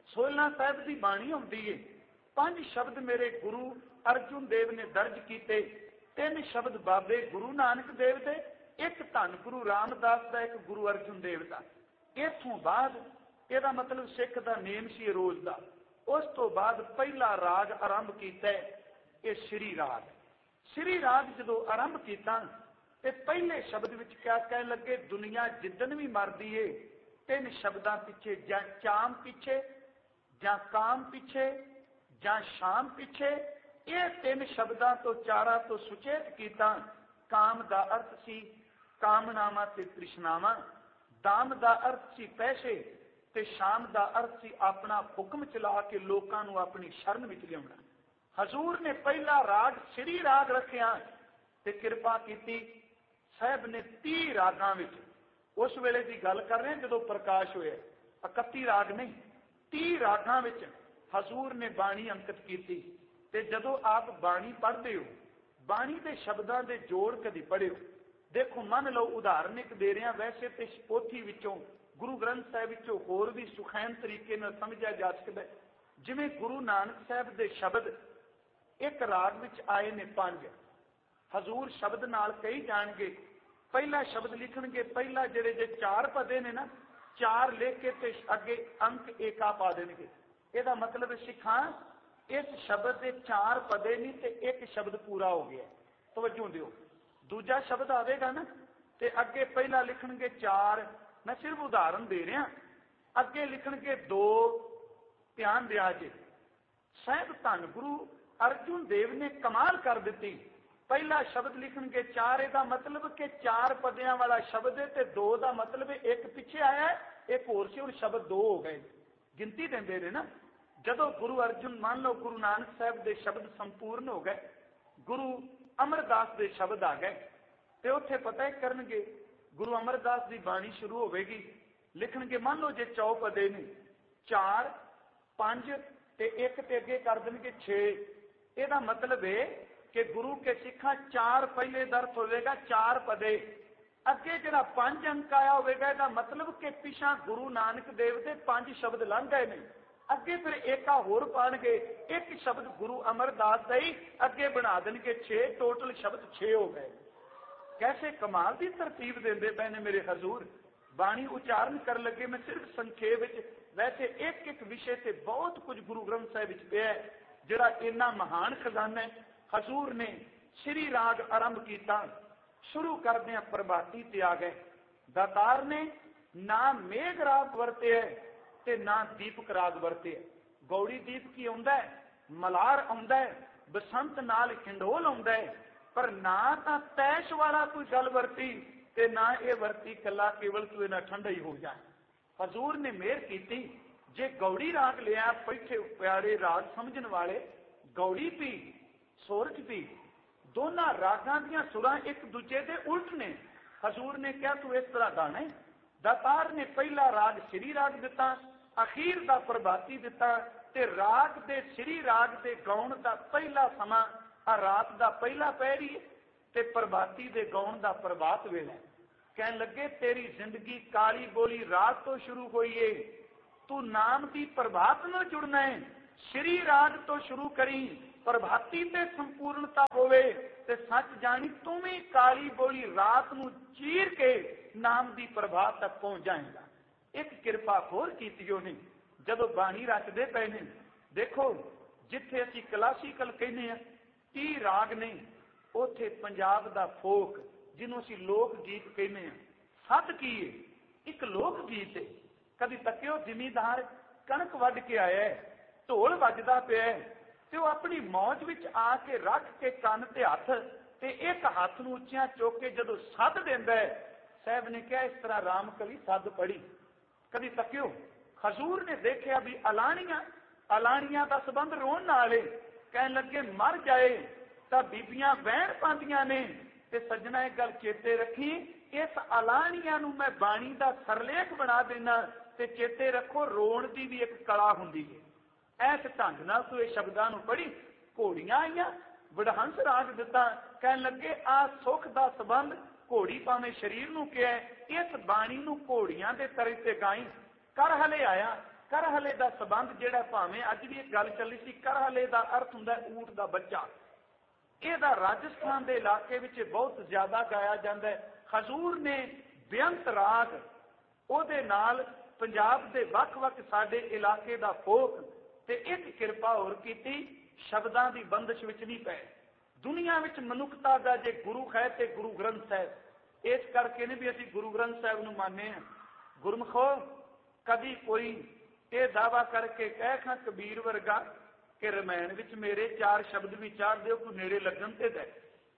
16 ਸਾਹਿਬ ਦੀ ਬਾਣੀ ਹੁੰਦੀ ਹੈ। 5 ਸ਼ਬਦ ਮੇਰੇ ਗੁਰੂ ਅਰਜਨ ਦੇਵ ਨੇ ਦਰਜ ਕੀਤੇ, 3 ਸ਼ਬਦ ਬਾਬੇ ਗੁਰੂ ਨਾਨਕ ਦੇਵ ਦੇ, 1 ਧੰਨ ਗੁਰੂ ਰਾਮਦਾਸ ਦਾ, 1 ਗੁਰੂ ਅਰਜਨ ਦੇਵ ਦਾ। ਇਥੋਂ ਬਾਅਦ ਇਹਦਾ ਮਤਲਬ ਸਿੱਖ ਦਾ ਨੇਮ ਸੀ ਰੋਜ਼ ਦਾ। ਉਸ ਤੋਂ ਬਾਅਦ ਪਹਿਲਾ ਰਾਗ ਆਰੰਭ ਕੀਤਾ, ਇਹ ਸ੍ਰੀ ਰਾਗ। ਸ੍ਰੀ ਰਾਗ ਜਦੋਂ ਆਰੰਭ ਕੀਤਾ ਤੇ ਪਹਿਲੇ ਸ਼ਬਦ ਵਿੱਚ ਕਿਆ ਕਹਿਣ ਲੱਗੇ, ਦੁਨੀਆ ਜਿੱਦਣ ਵੀ ਮਰਦੀ ਏ 3 ਸ਼ਬਦਾਂ ਪਿੱਛੇ, ਜਾਂ ਚਾਮ ਪਿੱਛੇ, ਜਾਂ ਕਾਮ ਪਿੱਛੇ, ਜਾਂ ਸ਼ਾਮ ਪਿੱਛੇ। ਇਹ 3 ਸ਼ਬਦਾਂ ਤੋਂ 4 ਤੋਂ ਸੁਚੇਤ ਕੀਤਾ। ਕਾਮ ਦਾ ਅਰਥ ਸੀ ਕਾਮਨਾਵਾਂ ਤੇ ਤ੍ਰਿਸ਼ਨਾਵਾਂ, ਦਾਮ ਦਾ ਅਰਥ ਸੀ ਪੈਸੇ, ਤੇ ਸ਼ਾਮ ਦਾ ਅਰਥ ਸੀ ਆਪਣਾ ਹੁਕਮ ਚਲਾ ਕੇ ਲੋਕਾਂ ਨੂੰ ਆਪਣੀ ਸ਼ਰਨ ਵਿੱਚ ਲਿਆਉਣਾ। ਹਜ਼ੂਰ ਨੇ ਪਹਿਲਾ ਰਾਗ ਸ੍ਰੀ ਰਾਗ ਰੱਖਿਆ ਤੇ ਕਿਰਪਾ ਕੀਤੀ। ਸਾਹਿਬ ਨੇ 30 ਰਾਗਾਂ ਵਿੱਚ, ਉਸ ਵੇਲੇ ਦੀ ਗੱਲ ਕਰ ਰਹੇ ਜਦੋਂ ਪ੍ਰਕਾਸ਼ ਹੋਇਆ, 31 ਰਾਗ ਨਹੀਂ, 30 ਰਾਗਾਂ ਵਿੱਚ ਹਜ਼ੂਰ ਨੇ ਬਾਣੀ ਅੰਕਿਤ ਕੀਤੀ। ਤੇ ਜਦੋਂ ਆਪ ਬਾਣੀ ਪੜ੍ਹਦੇ ਹੋ, ਬਾਣੀ ਦੇ ਸ਼ਬਦਾਂ ਦੇ ਜੋੜ ਕਦੀ ਪੜ੍ਹਿਓ। ਦੇਖੋ, ਮੰਨ ਲਓ ਉਦਾਹਰਨ ਇੱਕ ਦੇ ਰਿਹਾ, ਵੈਸੇ ਤੇ ਪੋਥੀ ਵਿੱਚੋਂ ਗੁਰੂ ਗ੍ਰੰਥ ਸਾਹਿਬ ਵਿੱਚੋਂ ਹੋਰ ਵੀ ਸੁਖੈਨ ਤਰੀਕੇ ਨਾਲ ਸਮਝਿਆ ਜਾ ਸਕਦਾ। ਜਿਵੇਂ ਗੁਰੂ ਨਾਨਕ ਸਾਹਿਬ ਦੇ ਸ਼ਬਦ ਇੱਕ ਰਾਗ ਵਿੱਚ ਆਏ ਨੇ 5, ਹਜ਼ੂਰ ਸ਼ਬਦ ਨਾਲ ਕਹੀ ਜਾਣਗੇ। ਪਹਿਲਾ ਸ਼ਬਦ ਲਿਖਣਗੇ, ਪਹਿਲਾ ਜਿਹੜੇ ਜੇ 4 ਪਦੇ ਨੇ ਨਾ, 4 ਲਿਖ ਕੇ ਤੇ ਅੱਗੇ ਅੰਕ ਏਕਾ ਪਾ ਦੇਣਗੇ। ਇਹਦਾ ਮਤਲਬ ਸਿੱਖਾਂ, ਇਸ ਸ਼ਬਦ ਦੇ 4 ਪਦੇ ਨਹੀਂ ਤੇ 1 ਸ਼ਬਦ ਪੂਰਾ ਹੋ ਗਿਆ। ਤਵੱਜੋ ਦਿਓ, ਦੂਜਾ ਸ਼ਬਦ ਆਵੇਗਾ ਨਾ ਤੇ ਅੱਗੇ ਪਹਿਲਾ ਲਿਖਣਗੇ 4, ਮੈਂ ਸਿਰਫ ਉਦਾਹਰਨ ਦੇ ਰਿਹਾ, ਅੱਗੇ ਲਿਖਣਗੇ 2, ਧਿਆਨ ਦਿਆ ਜੇ। ਸਾਹਿਬ ਧੰਨ ਗੁਰੂ ਅਰਜਨ ਦੇਵ ਨੇ ਕਮਾਲ ਕਰ ਦਿੱਤੀ। ਪਹਿਲਾ ਸ਼ਬਦ ਲਿਖਣਗੇ 4, ਇਹਦਾ ਮਤਲਬ ਕਿ 4 ਪਦਿਆਂ ਵਾਲਾ ਸ਼ਬਦ ਹੈ, ਤੇ 2 ਦਾ ਮਤਲਬ 1 ਪਿੱਛੇ ਆਇਆ, 1 ਹੋਰ ਸੀ, ਹੁਣ ਸ਼ਬਦ 2 ਹੋ ਗਏ। ਗਿਣਤੀ ਦਿੰਦੇ ਨੇ ਨਾ। ਜਦੋਂ ਗੁਰੂ ਅਰਜਨ, ਮੰਨ ਲਓ ਗੁਰੂ ਨਾਨਕ ਸਾਹਿਬ ਦੇ ਸ਼ਬਦ ਸੰਪੂਰਨ ਹੋ ਗਏ, ਗੁਰੂ ਅਮਰਦਾਸ ਦੇ ਸ਼ਬਦ ਆ ਗਏ, ਤੇ ਉੱਥੇ ਪਤਾ ਹੀ ਕਰਨਗੇ, ਗੁਰੂ ਅਮਰਦਾਸ ਦੀ ਬਾਣੀ ਸ਼ੁਰੂ ਹੋਵੇਗੀ, ਲਿਖਣਗੇ, ਮੰਨ ਲਓ ਜੇ 4 ਪਦੇ ਨੇ, 4, 5 ਤੇ 1 ਤੇ ਅੱਗੇ ਕਰ ਦੇਣਗੇ 6। ਇਹਦਾ ਮਤਲਬ ਹੈ ਕਿ ਗੁਰੂ ਕੇ ਸਿੱਖਾਂ 4 ਪਹਿਲੇ ਦਰਤ ਹੋਵੇਗਾ, 4 ਪਦੇ, ਅੱਗੇ ਜਿਹੜਾ 5 ਅੰਕ ਆਇਆ ਹੋਵੇਗਾ, ਇਹਦਾ ਮਤਲਬ ਕਿ ਪਿਛਾਂ ਗੁਰੂ ਨਾਨਕ ਦੇਵ ਦੇ 5 ਸ਼ਬਦ ਲੰਘ ਗਏ ਨੇ। ਅੱਗੇ ਫਿਰ ਏਕਾ ਹੋਰ ਪਾਣਗੇ, 1 ਸ਼ਬਦ ਗੁਰੂ ਅਮਰਦਾਸ ਦਾ ਹੀ ਅੱਗੇ ਬਣਾ ਦੇਣਗੇ 6, ਟੋਟਲ ਸ਼ਬਦ 6 ਹੋ ਗਏ। ਕੈਸੇ ਕਮਾਲ ਦੀ ਤਰਤੀਬ ਦਿੰਦੇ ਪਏ ਨੇ ਮੇਰੇ ਹਜ਼ੂਰ। ਬਾਣੀ ਉਚਾਰਨ ਕਰਨ ਲੱਗੇ, ਮੈਂ ਸਿਰਫ ਸੰਖੇਪ ਵਿੱਚ, ਵੈਸੇ ਇੱਕ ਵਿਸ਼ੇ ਤੇ ਬਹੁਤ ਕੁਝ ਗੁਰੂ ਗ੍ਰੰਥ ਸਾਹਿਬ ਵਿੱਚ ਪਿਆ ਜਿਹੜਾ ਇੰਨਾ ਮਹਾਨ ਖਜ਼ਾਨਾ ਹੈ। ਹਜ਼ੂਰ ਨੇ ਸ੍ਰੀ ਰਾਗ ਆਰੰਭ ਕੀਤਾ, ਸ਼ੁਰੂ ਕਰਦਿਆਂ ਪ੍ਰਭਾਤੀ ਤੇ ਆ ਗਏ। ਦਾਤਾਰ ਨੇ ਨਾ ਮੇਘ ਰਾਗ ਵਰਤੇ ਤੇ ਨਾ ਦੀਪਕ ਰਾਗ ਵਰਤੇ। ਗੌੜੀ ਦੀਪ ਕੀ ਆਉਂਦਾ ਹੈ, ਮਲਾਰ ਆਉਂਦਾ ਹੈ, ਬਸੰਤ ਨਾਲ ਖਿੰਡੋਲ ਆਉਂਦਾ ਹੈ, ਪਰ ਨਾ ਤਾਂ ਤੈਸ਼ ਵਾਲਾ ਕੋਈ ਗੱਲ ਵਰਤੀ ਤੇ ਨਾ ਇਹ ਵਰਤੀ ਕੱਲਾ ਕੇਵਲ ਤੂੰ ਇਹਨਾਂ ਠੰਡਾ ਹੀ ਹੋ ਜਾਏ। ਹਜ਼ੂਰ ਨੇ ਮਿਹਰ ਕੀਤੀ, ਜੇ ਗੌੜੀ ਰਾਗ ਲਿਆ, ਬੈਠੇ ਪਿਆਰੇ ਰਾਗ ਸਮਝਣ ਵਾਲੇ, ਗੌੜੀ ਵੀ ਸੋਰਠ ਵੀ, ਦੋਨਾਂ ਰਾਗਾਂ ਦੀਆਂ ਸੁਰਾਂ ਇੱਕ ਦੂਜੇ ਦੇ ਉਲਟ ਨੇ। ਹਜ਼ੂਰ ਨੇ ਕਿਹਾ ਤੂੰ ਇਸ ਤਰ੍ਹਾਂ ਗਾਣਾ। ਦਾਤਾਰ ਨੇ ਪਹਿਲਾ ਰਾਗ ਸ੍ਰੀ ਰਾਗ ਦਿੱਤਾ, ਅਖੀਰ ਦਾ ਪ੍ਰਭਾਤੀ ਦਿੱਤਾ, ਤੇ ਰਾਗ ਦੇ ਸ੍ਰੀ ਰਾਗ ਦੇ ਗਾਉਣ ਦਾ ਪਹਿਲਾ ਸਮਾਂ ਆ ਰਾਤ ਦਾ ਪਹਿਲਾ ਪਹਿਰੀ ਤੇ ਪ੍ਰਭਾਤੀ ਦੇ ਗਾਉਣ ਦਾ ਪ੍ਰਭਾਤ ਵੇਲਾ। ਕਹਿਣ ਲੱਗੇ ਤੇਰੀ ਜ਼ਿੰਦਗੀ ਕਾਲੀ ਬੋਲੀ ਰਾਤ ਤੋਂ ਸ਼ੁਰੂ ਹੋਈ ਏ, ਤੂੰ ਨਾਮ ਦੀ ਪ੍ਰਭਾਤ ਨਾਲ ਜੁੜਨਾ ਹੈ, ਸ੍ਰੀ ਰਾਗ ਤੋਂ ਸ਼ੁਰੂ ਕਰੀ, ਪ੍ਰਭਾਤੀ ਤੇ ਸੰਪੂਰਨਤਾ ਹੋਵੇ ਤੇ ਸੱਚ ਜਾਣੀ ਤੂੰ ਵੀ ਕਾਲੀ ਬੋਲੀ ਰਾਤ ਨੂੰ ਚੀਰ ਕੇ ਨਾਮ ਦੀ ਪ੍ਰਭਾਤ ਤੱਕ ਪਹੁੰਚ ਜਾਏਗਾ। ਇੱਕ ਕਿਰਪਾ ਹੋਰ ਕੀਤੀ ਉਹਨੇ ਜਦੋਂ ਬਾਣੀ ਰਚਦੇ ਪਏ ਨੇ। ਦੇਖੋ ਜਿੱਥੇ ਅਸੀਂ ਕਲਾਸੀਕਲ ਕਹਿੰਦੇ ਆ 30 ਰਾਗ ਨੇ, ਉੱਥੇ ਪੰਜਾਬ ਦਾ ਫੋਕ ਜਿਹਨੂੰ ਅਸੀਂ ਲੋਕ ਗੀਤ ਕਹਿੰਦੇ ਆ, ਸੱਤ ਕੀ ਹੈ? ਇੱਕ ਲੋਕ ਗੀਤ ਹੈ। ਕਦੀ ਤੱਕਿਓ ਜ਼ਿਮੀਂਦਾਰ ਕਣਕ ਵੱਢ ਕੇ ਆਇਆ, ਢੋਲ ਵੱਜਦਾ ਪਿਆ ਤੇ ਉਹ ਆਪਣੀ ਮੌਜ ਵਿੱਚ ਆ ਕੇ ਰੱਖ ਕੇ ਕੰਨ ਤੇ ਹੱਥ ਤੇ ਇੱਕ ਹੱਥ ਨੂੰ ਉੱਚਿਆਂ ਚੁੱਕ ਕੇ ਜਦੋਂ ਸੱਦ ਦਿੰਦਾ ਹੈ, ਸਾਹਿਬ ਨੇ ਕਿਹਾ ਇਸ ਤਰ੍ਹਾਂ ਰਾਮ ਕਲੀ ਸੱਦ ਪੜੀ। ਕਦੀ ਤੱਕਿਓ ਹਜ਼ੂਰ ਨੇ ਦੇਖਿਆ ਵੀ ਅਲਾਣੀਆਂ ਦਾ ਸੰਬੰਧ ਰੋਣ ਨਾਲ ਹੈ। ਕਹਿਣ ਲੱਗੇ ਮਰ ਜਾਏ ਤਾਂ ਬੀਬੀਆਂ ਵਹਿਣ ਪਾਉਂਦੀਆਂ ਨੇ। ਤੇ ਸੱਜਣਾ ਇੱਕ ਗੱਲ ਚੇਤੇ ਰੱਖੀ, ਇਸ ਅਲਾਣੀਆਂ ਨੂੰ ਮੈਂ ਬਾਣੀ ਦਾ ਸਰਲੇਖ ਬਣਾ ਦੇਣਾ ਤੇ ਚੇਤੇ ਰੱਖੋ ਰੋਣ ਦੀ ਵੀ ਇੱਕ ਕਲਾ ਹੁੰਦੀ ਹੈ। ਐਸ ਢੰਗ ਨਾਲ ਤੂੰ ਇਹ ਸ਼ਬਦਾਂ ਨੂੰ ਪੜੀ। ਘੋੜੀਆਂ ਆਈਆਂ, ਵਡਹੰਸ ਰਾਗ ਦਿੱਤਾ, ਕਹਿਣ ਲੱਗੇ ਆ ਸੁੱਖ ਦਾ ਸੰਬੰਧ ਘੋੜੀ ਭਾਵੇਂ ਸਰੀਰ ਨੂੰ ਕਿਹਾ, ਇਸ ਬਾਣੀ ਨੂੰ ਘੋੜੀਆਂ ਦੇ ਤਰੇ ਤੇ ਗਾਈ। ਕਰਹਲੇ ਆਇਆ, ਕਰਹਲੇ ਦਾ ਸੰਬੰਧ ਜਿਹੜਾ ਭਾਵੇਂ ਅੱਜ ਵੀ ਇੱਕ ਗੱਲ ਚੱਲੀ ਸੀ, ਕਰਹਲੇ ਦਾ ਅਰਥ ਹੁੰਦਾ ਊਂਟ ਦਾ ਬੱਚਾ। ਇਹਦਾ ਰਾਜਸਥਾਨ ਦੇ ਇਲਾਕੇ ਵਿੱਚ ਬਹੁਤ ਜ਼ਿਆਦਾ ਗਾਇਆ ਜਾਂਦਾ ਹੈ। ਹਜ਼ੂਰ ਨੇ ਬੇਅੰਤ ਰਾਗ ਉਹਦੇ ਨਾਲ ਪੰਜਾਬ ਦੇ ਵੱਖ-ਵੱਖ ਸਾਡੇ ਇਲਾਕੇ ਦਾ ਫੋਕ ਤੇ ਇੱਕ ਕਿਰਪਾ ਹੋਰ ਕੀਤੀ, ਸ਼ਬਦਾਂ ਦੀ ਬੰਦਸ਼ ਵਿੱਚ ਨਹੀਂ ਪਏ। ਦੁਨੀਆ ਵਿੱਚ ਮਨੁੱਖਤਾ ਦਾ ਜੇ ਗੁਰੂ ਹੈ ਤੇ ਗੁਰੂ ਗ੍ਰੰਥ ਸਾਹਿਬ। ਇਸ ਕਰਕੇ ਨੇ ਵੀ ਅਸੀਂ ਗੁਰੂ ਗ੍ਰੰਥ ਸਾਹਿਬ ਨੂੰ ਮੰਨਦੇ ਹਾਂ। ਗੁਰਮਖੋ ਕਦੀ ਕੋਈ ਇਹ ਦਾਵਾ ਕਰਕੇ ਕਹਿ ਖਾਂ ਕਬੀਰ ਵਰਗਾ ਕਿ ਰਮਾਇਣ ਵਿੱਚ ਮੇਰੇ 4 ਸ਼ਬਦ ਵਿਚਾਰ ਦਿਓ, ਕੋਈ ਨੇੜੇ ਲੱਗਣ ਤੇ ਦੇ।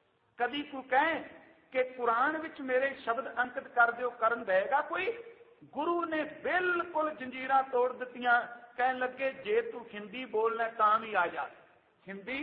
ਕਦੀ ਕੋਈ ਕਹੇ ਕਿ ਕੁਰਾਨ ਵਿੱਚ ਮੇਰੇ ਸ਼ਬਦ ਅੰਕਿਤ ਕਰ ਦਿਓ, ਕਰਨ ਦੇਗਾ ਕੋਈ? ਗੁਰੂ ਨੇ ਬਿਲਕੁਲ ਜੰਜੀਰਾਂ ਤੋੜ ਦਿੱਤੀਆਂ। ਕਹਿਣ ਲੱਗੇ ਜੇ ਤੂੰ ਹਿੰਦੀ ਬੋਲਣਾ ਤਾਂ ਵੀ ਆ ਜਾ। ਹਿੰਦੀ,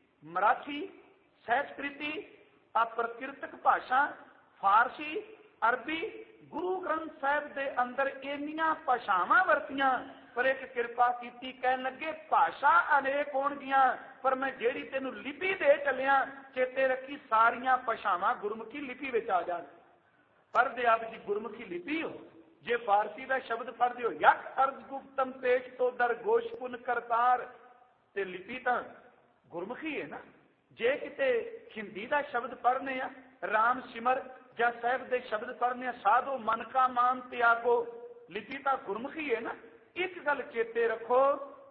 ਮਰਾਠੀ, ਸੰਸਕ੍ਰਿਤੀ, ਅਪ੍ਰਕਿਰਤਕ ਭਾਸ਼ਾ, ਫਾਰਸੀ, ਅਰਬੀ, ਗੁਰੂ ਗ੍ਰੰਥ ਸਾਹਿਬ ਦੇ ਅੰਦਰ ਇੰਨੀਆਂ ਭਾਸ਼ਾਵਾਂ ਵਰਤੀਆਂ, ਪਰ ਇੱਕ ਕਿਰਪਾ ਕੀਤੀ। ਕਹਿਣ ਲੱਗੇ ਭਾਸ਼ਾ ਅਨੇਕ ਹੋਣਗੀਆਂ, ਪਰ ਮੈਂ ਜਿਹੜੀ ਤੈਨੂੰ ਲਿਪੀ ਦੇ ਚੱਲਿਆ, ਚੇਤੇ ਰੱਖੀ ਸਾਰੀਆਂ ਭਾਸ਼ਾਵਾਂ ਗੁਰਮੁਖੀ ਲਿਪੀ ਵਿੱਚ ਆ ਜਾਣ। ਪੜ੍ਹਦੇ ਆਪ ਜੀ ਗੁਰਮੁਖੀ ਲਿਪੀ ਹੋ। ਜੇ ਫਾਰਸੀ ਦਾ ਸ਼ਬਦ ਪੜ੍ਹਦੇ ਹੋ ਯਕ ਅਰਜ ਗੁਪਤਮ ਪੇਸ਼ ਤੋਂ ਦਰ ਗੋਸ਼ਪੁਨ ਕਰਤਾਰ, ਤੇ ਲਿਪੀ ਤਾਂ ਗੁਰਮੁਖੀ ਹੈ ਨਾ। ਜੇ ਕਿਤੇ ਹਿੰਦੀ ਦਾ ਸ਼ਬਦ ਪੜ੍ਹਨੇ ਆ ਰਾਮ ਸਿਮਰ, ਜਾਂ ਸਾਹਿਬ ਦੇ ਸ਼ਬਦ ਪੜ੍ਹਨੇ ਆ ਸਾਧੋ ਮਨ ਕਾ ਮਾਨ ਤਿਆਗੋ, ਲਿਪੀ ਤਾਂ ਗੁਰਮੁਖੀ ਹੈ ਨਾ। ਇੱਕ ਗੱਲ ਚੇਤੇ ਰੱਖੋ,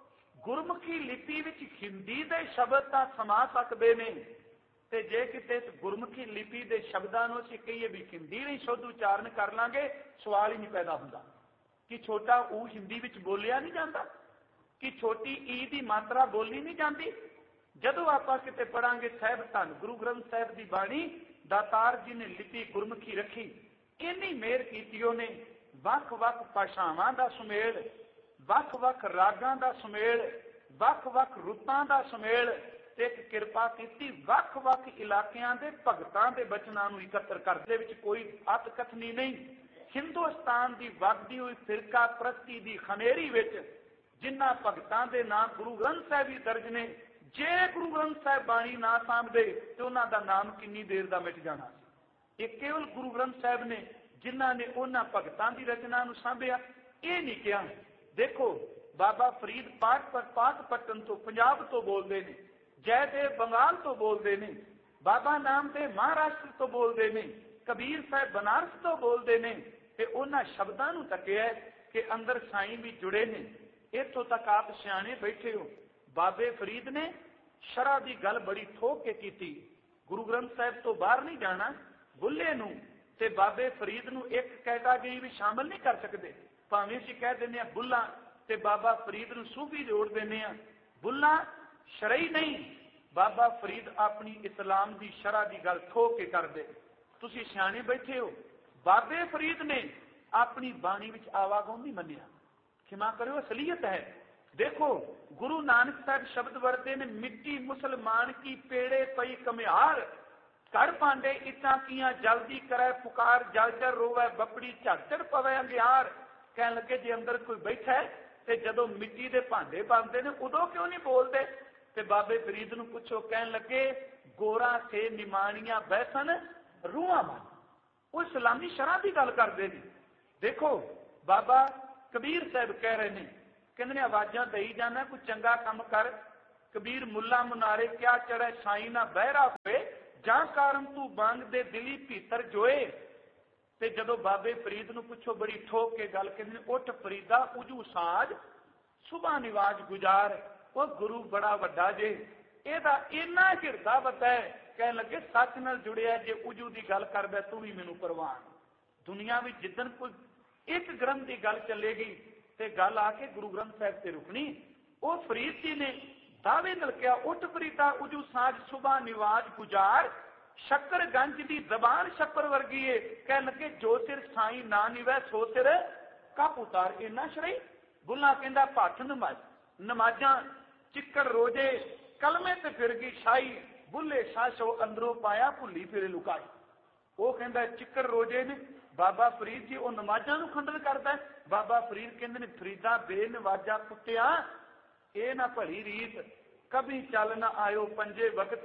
ਗੁਰਮੁਖੀ ਲਿਪੀ ਵਿੱਚ ਹਿੰਦੀ ਦੇ ਸ਼ਬਦ ਤਾਂ ਸਮਾ ਸਕਦੇ ਨੇ, ਤੇ ਜੇ ਕਿਤੇ ਗੁਰਮੁਖੀ ਲਿਪੀ ਦੇ ਸ਼ਬਦਾਂ ਨੂੰ ਅਸੀਂ ਕਹੀਏ ਵੀ ਹਿੰਦੀ ਨਹੀਂ ਸ਼ੁੱਧ ਉਚਾਰਨ ਕਰ ਲਾਂਗੇ, ਸਵਾਲ ਹੀ ਨਹੀਂ ਪੈਦਾ ਹੁੰਦਾ ਕਿ ਛੋਟਾ ਊ ਹਿੰਦੀ ਵਿੱਚ ਬੋਲਿਆ ਨਹੀਂ ਜਾਂਦਾ, ਕਿ ਛੋਟੀ ਈ ਦੀ ਮਾਤਰਾ ਬੋਲੀ ਨਹੀਂ ਜਾਂਦੀ। ਜਦੋਂ ਆਪਾਂ ਕਿਤੇ ਪੜਾਂਗੇ ਸਾਹਿਬ ਧੰਨ ਗੁਰੂ ਗ੍ਰੰਥ ਸਾਹਿਬ ਦੀ ਬਾਣੀ, ਦਾਤਾਰ ਜੀ ਨੇ ਲਿਪੀ ਗੁਰਮੁਖੀ ਰੱਖੀ। ਇੰਨੀ ਮਿਹਰ ਕੀਤੀ ਉਹਨੇ, ਵੱਖ-ਵੱਖ ਭਾਸ਼ਾਵਾਂ ਦਾ ਸੁਮੇਲ, ਵੱਖ-ਵੱਖ ਰਾਗਾਂ ਦਾ ਸੁਮੇਲ, ਵੱਖ-ਵੱਖ ਰੁੱਤਾਂ ਦਾ ਸੁਮੇਲ, ਤੇ ਇੱਕ ਕਿਰਪਾ ਕੀਤੀ ਵੱਖ-ਵੱਖ ਇਲਾਕਿਆਂ ਦੇ ਭਗਤਾਂ ਦੇ ਬਚਨਾਂ ਨੂੰ ਇਕੱਤਰ ਕਰਦੇ ਵਿੱਚ ਕੋਈ ਅਤ ਕਥਨੀ ਨਹੀਂ। ਹਿੰਦੁਸਤਾਨ ਦੀ ਵਗਦੀ ਹੋਈ ਫਿਰਕਾ ਪ੍ਰਸਤੀ ਦੀ ਖਨੇਰੀ ਵਿੱਚ ਜਿਨ੍ਹਾਂ ਭਗਤਾਂ ਦੇ ਨਾਮ ਗੁਰੂ ਗ੍ਰੰਥ ਸਾਹਿਬ ਹੀ ਦਰਜ ਨੇ, ਜੇ ਗੁਰੂ ਗ੍ਰੰਥ ਸਾਹਿਬ ਬਾਣੀ ਨਾ ਸਾਂਭਦੇ ਤੇ ਉਹਨਾਂ ਦਾ ਨਾਮ ਕਿੰਨੀ ਦੇਰ ਦਾ ਮਿਟ ਜਾਣਾ ਸੀ। ਇਹ ਕੇਵਲ ਗੁਰੂ ਗ੍ਰੰਥ ਸਾਹਿਬ ਨੇ ਜਿਨ੍ਹਾਂ ਨੇ ਉਹਨਾਂ ਭਗਤਾਂ ਦੀ ਰਚਨਾ ਨੂੰ ਸਾਂਭਿਆ। ਇਹ ਨਹੀਂ ਕਿਹਾ। ਦੇਖੋ ਬਾਬਾ ਫਰੀਦ ਪਾਕਪਟਨ ਤੋਂ ਪੰਜਾਬ ਤੋਂ ਬੋਲਦੇ ਨੇ, ਜੈਦੇਵ ਬੰਗਾਲ ਤੋਂ ਬੋਲਦੇ ਨੇ, ਬਾਬਾ ਨਾਮਦੇਵ ਮਹਾਰਾਸ਼ਟਰ ਤੋਂ ਬੋਲਦੇ ਨੇ, ਕਬੀਰ ਸਾਹਿਬ ਬਨਾਰਸ ਤੋਂ ਬੋਲਦੇ ਨੇ, ਤੇ ਉਹਨਾਂ ਸ਼ਬਦਾਂ ਨੂੰ ਤੱਕਿਆ ਕਿ ਅੰਦਰ ਸਾਈਂ ਵੀ ਜੁੜੇ ਨੇ। ਇੱਥੋਂ ਤੱਕ ਆਪ ਸਿਆਣੇ ਬੈਠੇ ਹੋ। ਬਾਬੇ ਫਰੀਦ ਨੇ ਸ਼ਰ੍ਹਾ ਦੀ ਗੱਲ ਬੜੀ ਠੋਕ ਕੇ ਕੀਤੀ, ਗੁਰੂ ਗ੍ਰੰਥ ਸਾਹਿਬ ਤੋਂ ਬਾਹਰ ਨਹੀਂ ਜਾਣਾ। ਬੁੱਲੇ ਨੂੰ ਤੇ ਬਾਬੇ ਫਰੀਦ ਨੂੰ ਇੱਕ ਕੈਟਾਗਰੀ ਵੀ ਸ਼ਾਮਲ ਨਹੀਂ ਕਰ ਸਕਦੇ। ਭਾਵੇਂ ਅਸੀਂ ਕਹਿ ਦਿੰਦੇ ਆ ਬੁੱਲਾ ਤੇ ਬਾਬਾ ਫਰੀਦ ਨੂੰ ਸੂਫੀ ਜੋੜ ਦਿੰਦੇ ਆ। ਬੁੱਲਾ ਸ਼ਰਈ ਨਹੀਂ, ਬਾਬਾ ਫਰੀਦ ਆਪਣੀ ਇਸਲਾਮ ਦੀ ਸ਼ਰ੍ਹਾ ਦੀ ਗੱਲ ਠੋਕ ਕੇ ਕਰਦੇ। ਤੁਸੀਂ ਸਿਆਣੇ ਬੈਠੇ ਹੋ। ਬਾਬੇ ਫਰੀਦ ਨੇ ਆਪਣੀ ਬਾਣੀ ਵਿੱਚ ਆਵਾਗੌਣ ਨਹੀਂ ਮੰਨਿਆ। ਖਿਮਾ ਕਰਿਓ, ਅਸਲੀਅਤ ਹੈ। ਦੇਖੋ ਗੁਰੂ ਨਾਨਕ ਸਾਹਿਬ ਸ਼ਬਦ ਵਰਤੇ ਨੇ, ਮਿੱਟੀ ਮੁਸਲਮਾਨ ਕੀ ਪੇੜੇ ਪਈ ਕਮਿਆਰ, ਘੜ ਪਾਂਡੇ ਇੱਟਾਂ ਕੀਆਂ ਜਲਦੀ ਕਰੇ ਪੁਕਾਰ, ਜਲ ਜਲ ਰੋਵੇ ਬੱਪੜੀ ਝੜਝੜ ਪਵੇ ਅੰਗਿਆਰ। ਕਹਿਣ ਲੱਗੇ ਜੇ ਅੰਦਰ ਕੋਈ ਬੈਠਾ ਤੇ ਜਦੋਂ ਮਿੱਟੀ ਦੇ ਭਾਂਡੇ ਬਣਦੇ ਨੇ ਉਦੋਂ ਕਿਉਂ ਨਹੀਂ ਬੋਲਦੇ? ਤੇ ਬਾਬੇ ਫਰੀਦ ਨੂੰ ਪੁੱਛੋ। ਕਹਿਣ ਲੱਗੇ ਗੋਰਾ ਸੇ ਨਿਮਾਣੀਆਂ ਬੈਸਨ ਰੂਹਾਂ ਮਨ। ਉਹ ਇਸਲਾਮੀ ਸ਼ਰ੍ਹਾ ਦੀ ਗੱਲ ਕਰਦੇ ਨੇ। ਦੇਖੋ ਬਾਬਾ ਕਬੀਰ ਸਾਹਿਬ ਕਹਿ ਰਹੇ ਨੇ, ਕਹਿੰਦੇ ਨੇ ਆਵਾਜ਼ਾਂ ਦੇਈ ਜਾਣਾ ਕੋਈ ਚੰਗਾ ਕੰਮ ਕਰ। कबीर मुला मुनारे क्या चढ़े साई ना बहरा हुए ਜਾਂ ਕਾਰਨ ਤੂੰ ਬੰਗ ਦੇ ਦਿਲੀ ਭੀਤਰ ਜੋਏ। ਤੇ ਜਦੋਂ ਬਾਬੇ ਫਰੀਦ ਨੂੰ ਪੁੱਛੋ ਬੜੀ ਠੋਕ ਕੇ ਗੱਲ ਕਹਿੰਦੇ ਨੇ, ਉੱਠ ਫਰੀਦਾ ਉਜੂ ਸਾਜ ਸੁਬਾ ਨਿਵਾਜ ਗੁਜ਼ਾਰ। ਉਹ ਗੁਰੂ ਬੜਾ ਵੱਡਾ ਜੇ, ਇਹਦਾ ਇੰਨਾ ਹਿਰਦਾ ਵੱਡਾ ਹੈ, ਕਹਿਣ ਲੱਗੇ ਸੱਚ ਨਾਲ ਜੁੜਿਆ ਜੇ ਉਜੂ ਦੀ ਗੱਲ ਕਰਦਾ ਤੂੰ ਵੀ ਮੈਨੂੰ ਪ੍ਰਵਾਨ। ਦੁਨੀਆ ਵਿੱਚ ਜਿੱਦਣ ਕੋਈ ਇੱਕ ਗ੍ਰੰਥ ਦੀ ਗੱਲ ਚੱਲੇਗੀ ਤੇ ਗੱਲ ਆ ਕੇ ਗੁਰੂ ਗ੍ਰੰਥ ਸਾਹਿਬ ਤੇ ਰੁਕਣੀ। ਉਹ ਫਰੀਦ ਜੀ ਨੇ ਦਾਅਵੇ ਨਾਲ ਕਿਹਾ, ਉੱਠ ਫਰੀਦਾ ਉਜੂ ਸਾਜ ਸੁਬਾ ਨਿਵਾਜ ਗੁਜ਼ਾਰ। ਸ਼ੱਕਰ ਗੰਜ ਦੀ ਜ਼ਬਾਨ ਛੱਪਰ ਵਰਗੀ ਏ, ਕਹਿਣ ਲੱਗੇ ਜੋ ਸਿਰ ਸਾਈ ਨਾ ਨਿਵੈ ਸੋ ਸਿਰ ਕੱਪ ਉਤਾਰ। ਇੰਨਾ ਸ਼ਰਈ ਬੁੱਲਾ ਕਹਿੰਦਾ ਭੱਠ ਨਮਾਜ਼ਾਂ ਚਿੱਕੜ ਰੋਜੇ ਕਲਮੇ ਤੇ ਫਿਰ ਗਈ ਸ਼ਾਹੀ। ਬੁੱਲੇ ਸਾਸ਼ੋ ਅੰਦਰੋਂ ਪਾਇਆ ਭੁੱਲੀ ਫਿਰੇ ਲੁਕਾਈ। ਉਹ ਕਹਿੰਦਾ ਚਿੱਕੜ ਰੋਜੇ ਨੇ ਬਾਬਾ ਫਰੀਦ ਜੀ ਉਹ ਨਮਾਜ਼ਾਂ ਨੂੰ ਖੰਡਨ ਕਰਦਾ। ਬਾਬਾ ਫਰੀਦ ਕਹਿੰਦੇ ਨੇ ਫਰੀਦਾ ਬੇਨਵਾਜਾ ਕੁੱਟਿਆ ਇਹ ਨਾ ਭਲੀ ਰੀਤ, ਕभी ਚੱਲ ਨਾ ਆਇਓ ਪੰਜੇ ਵਕਤ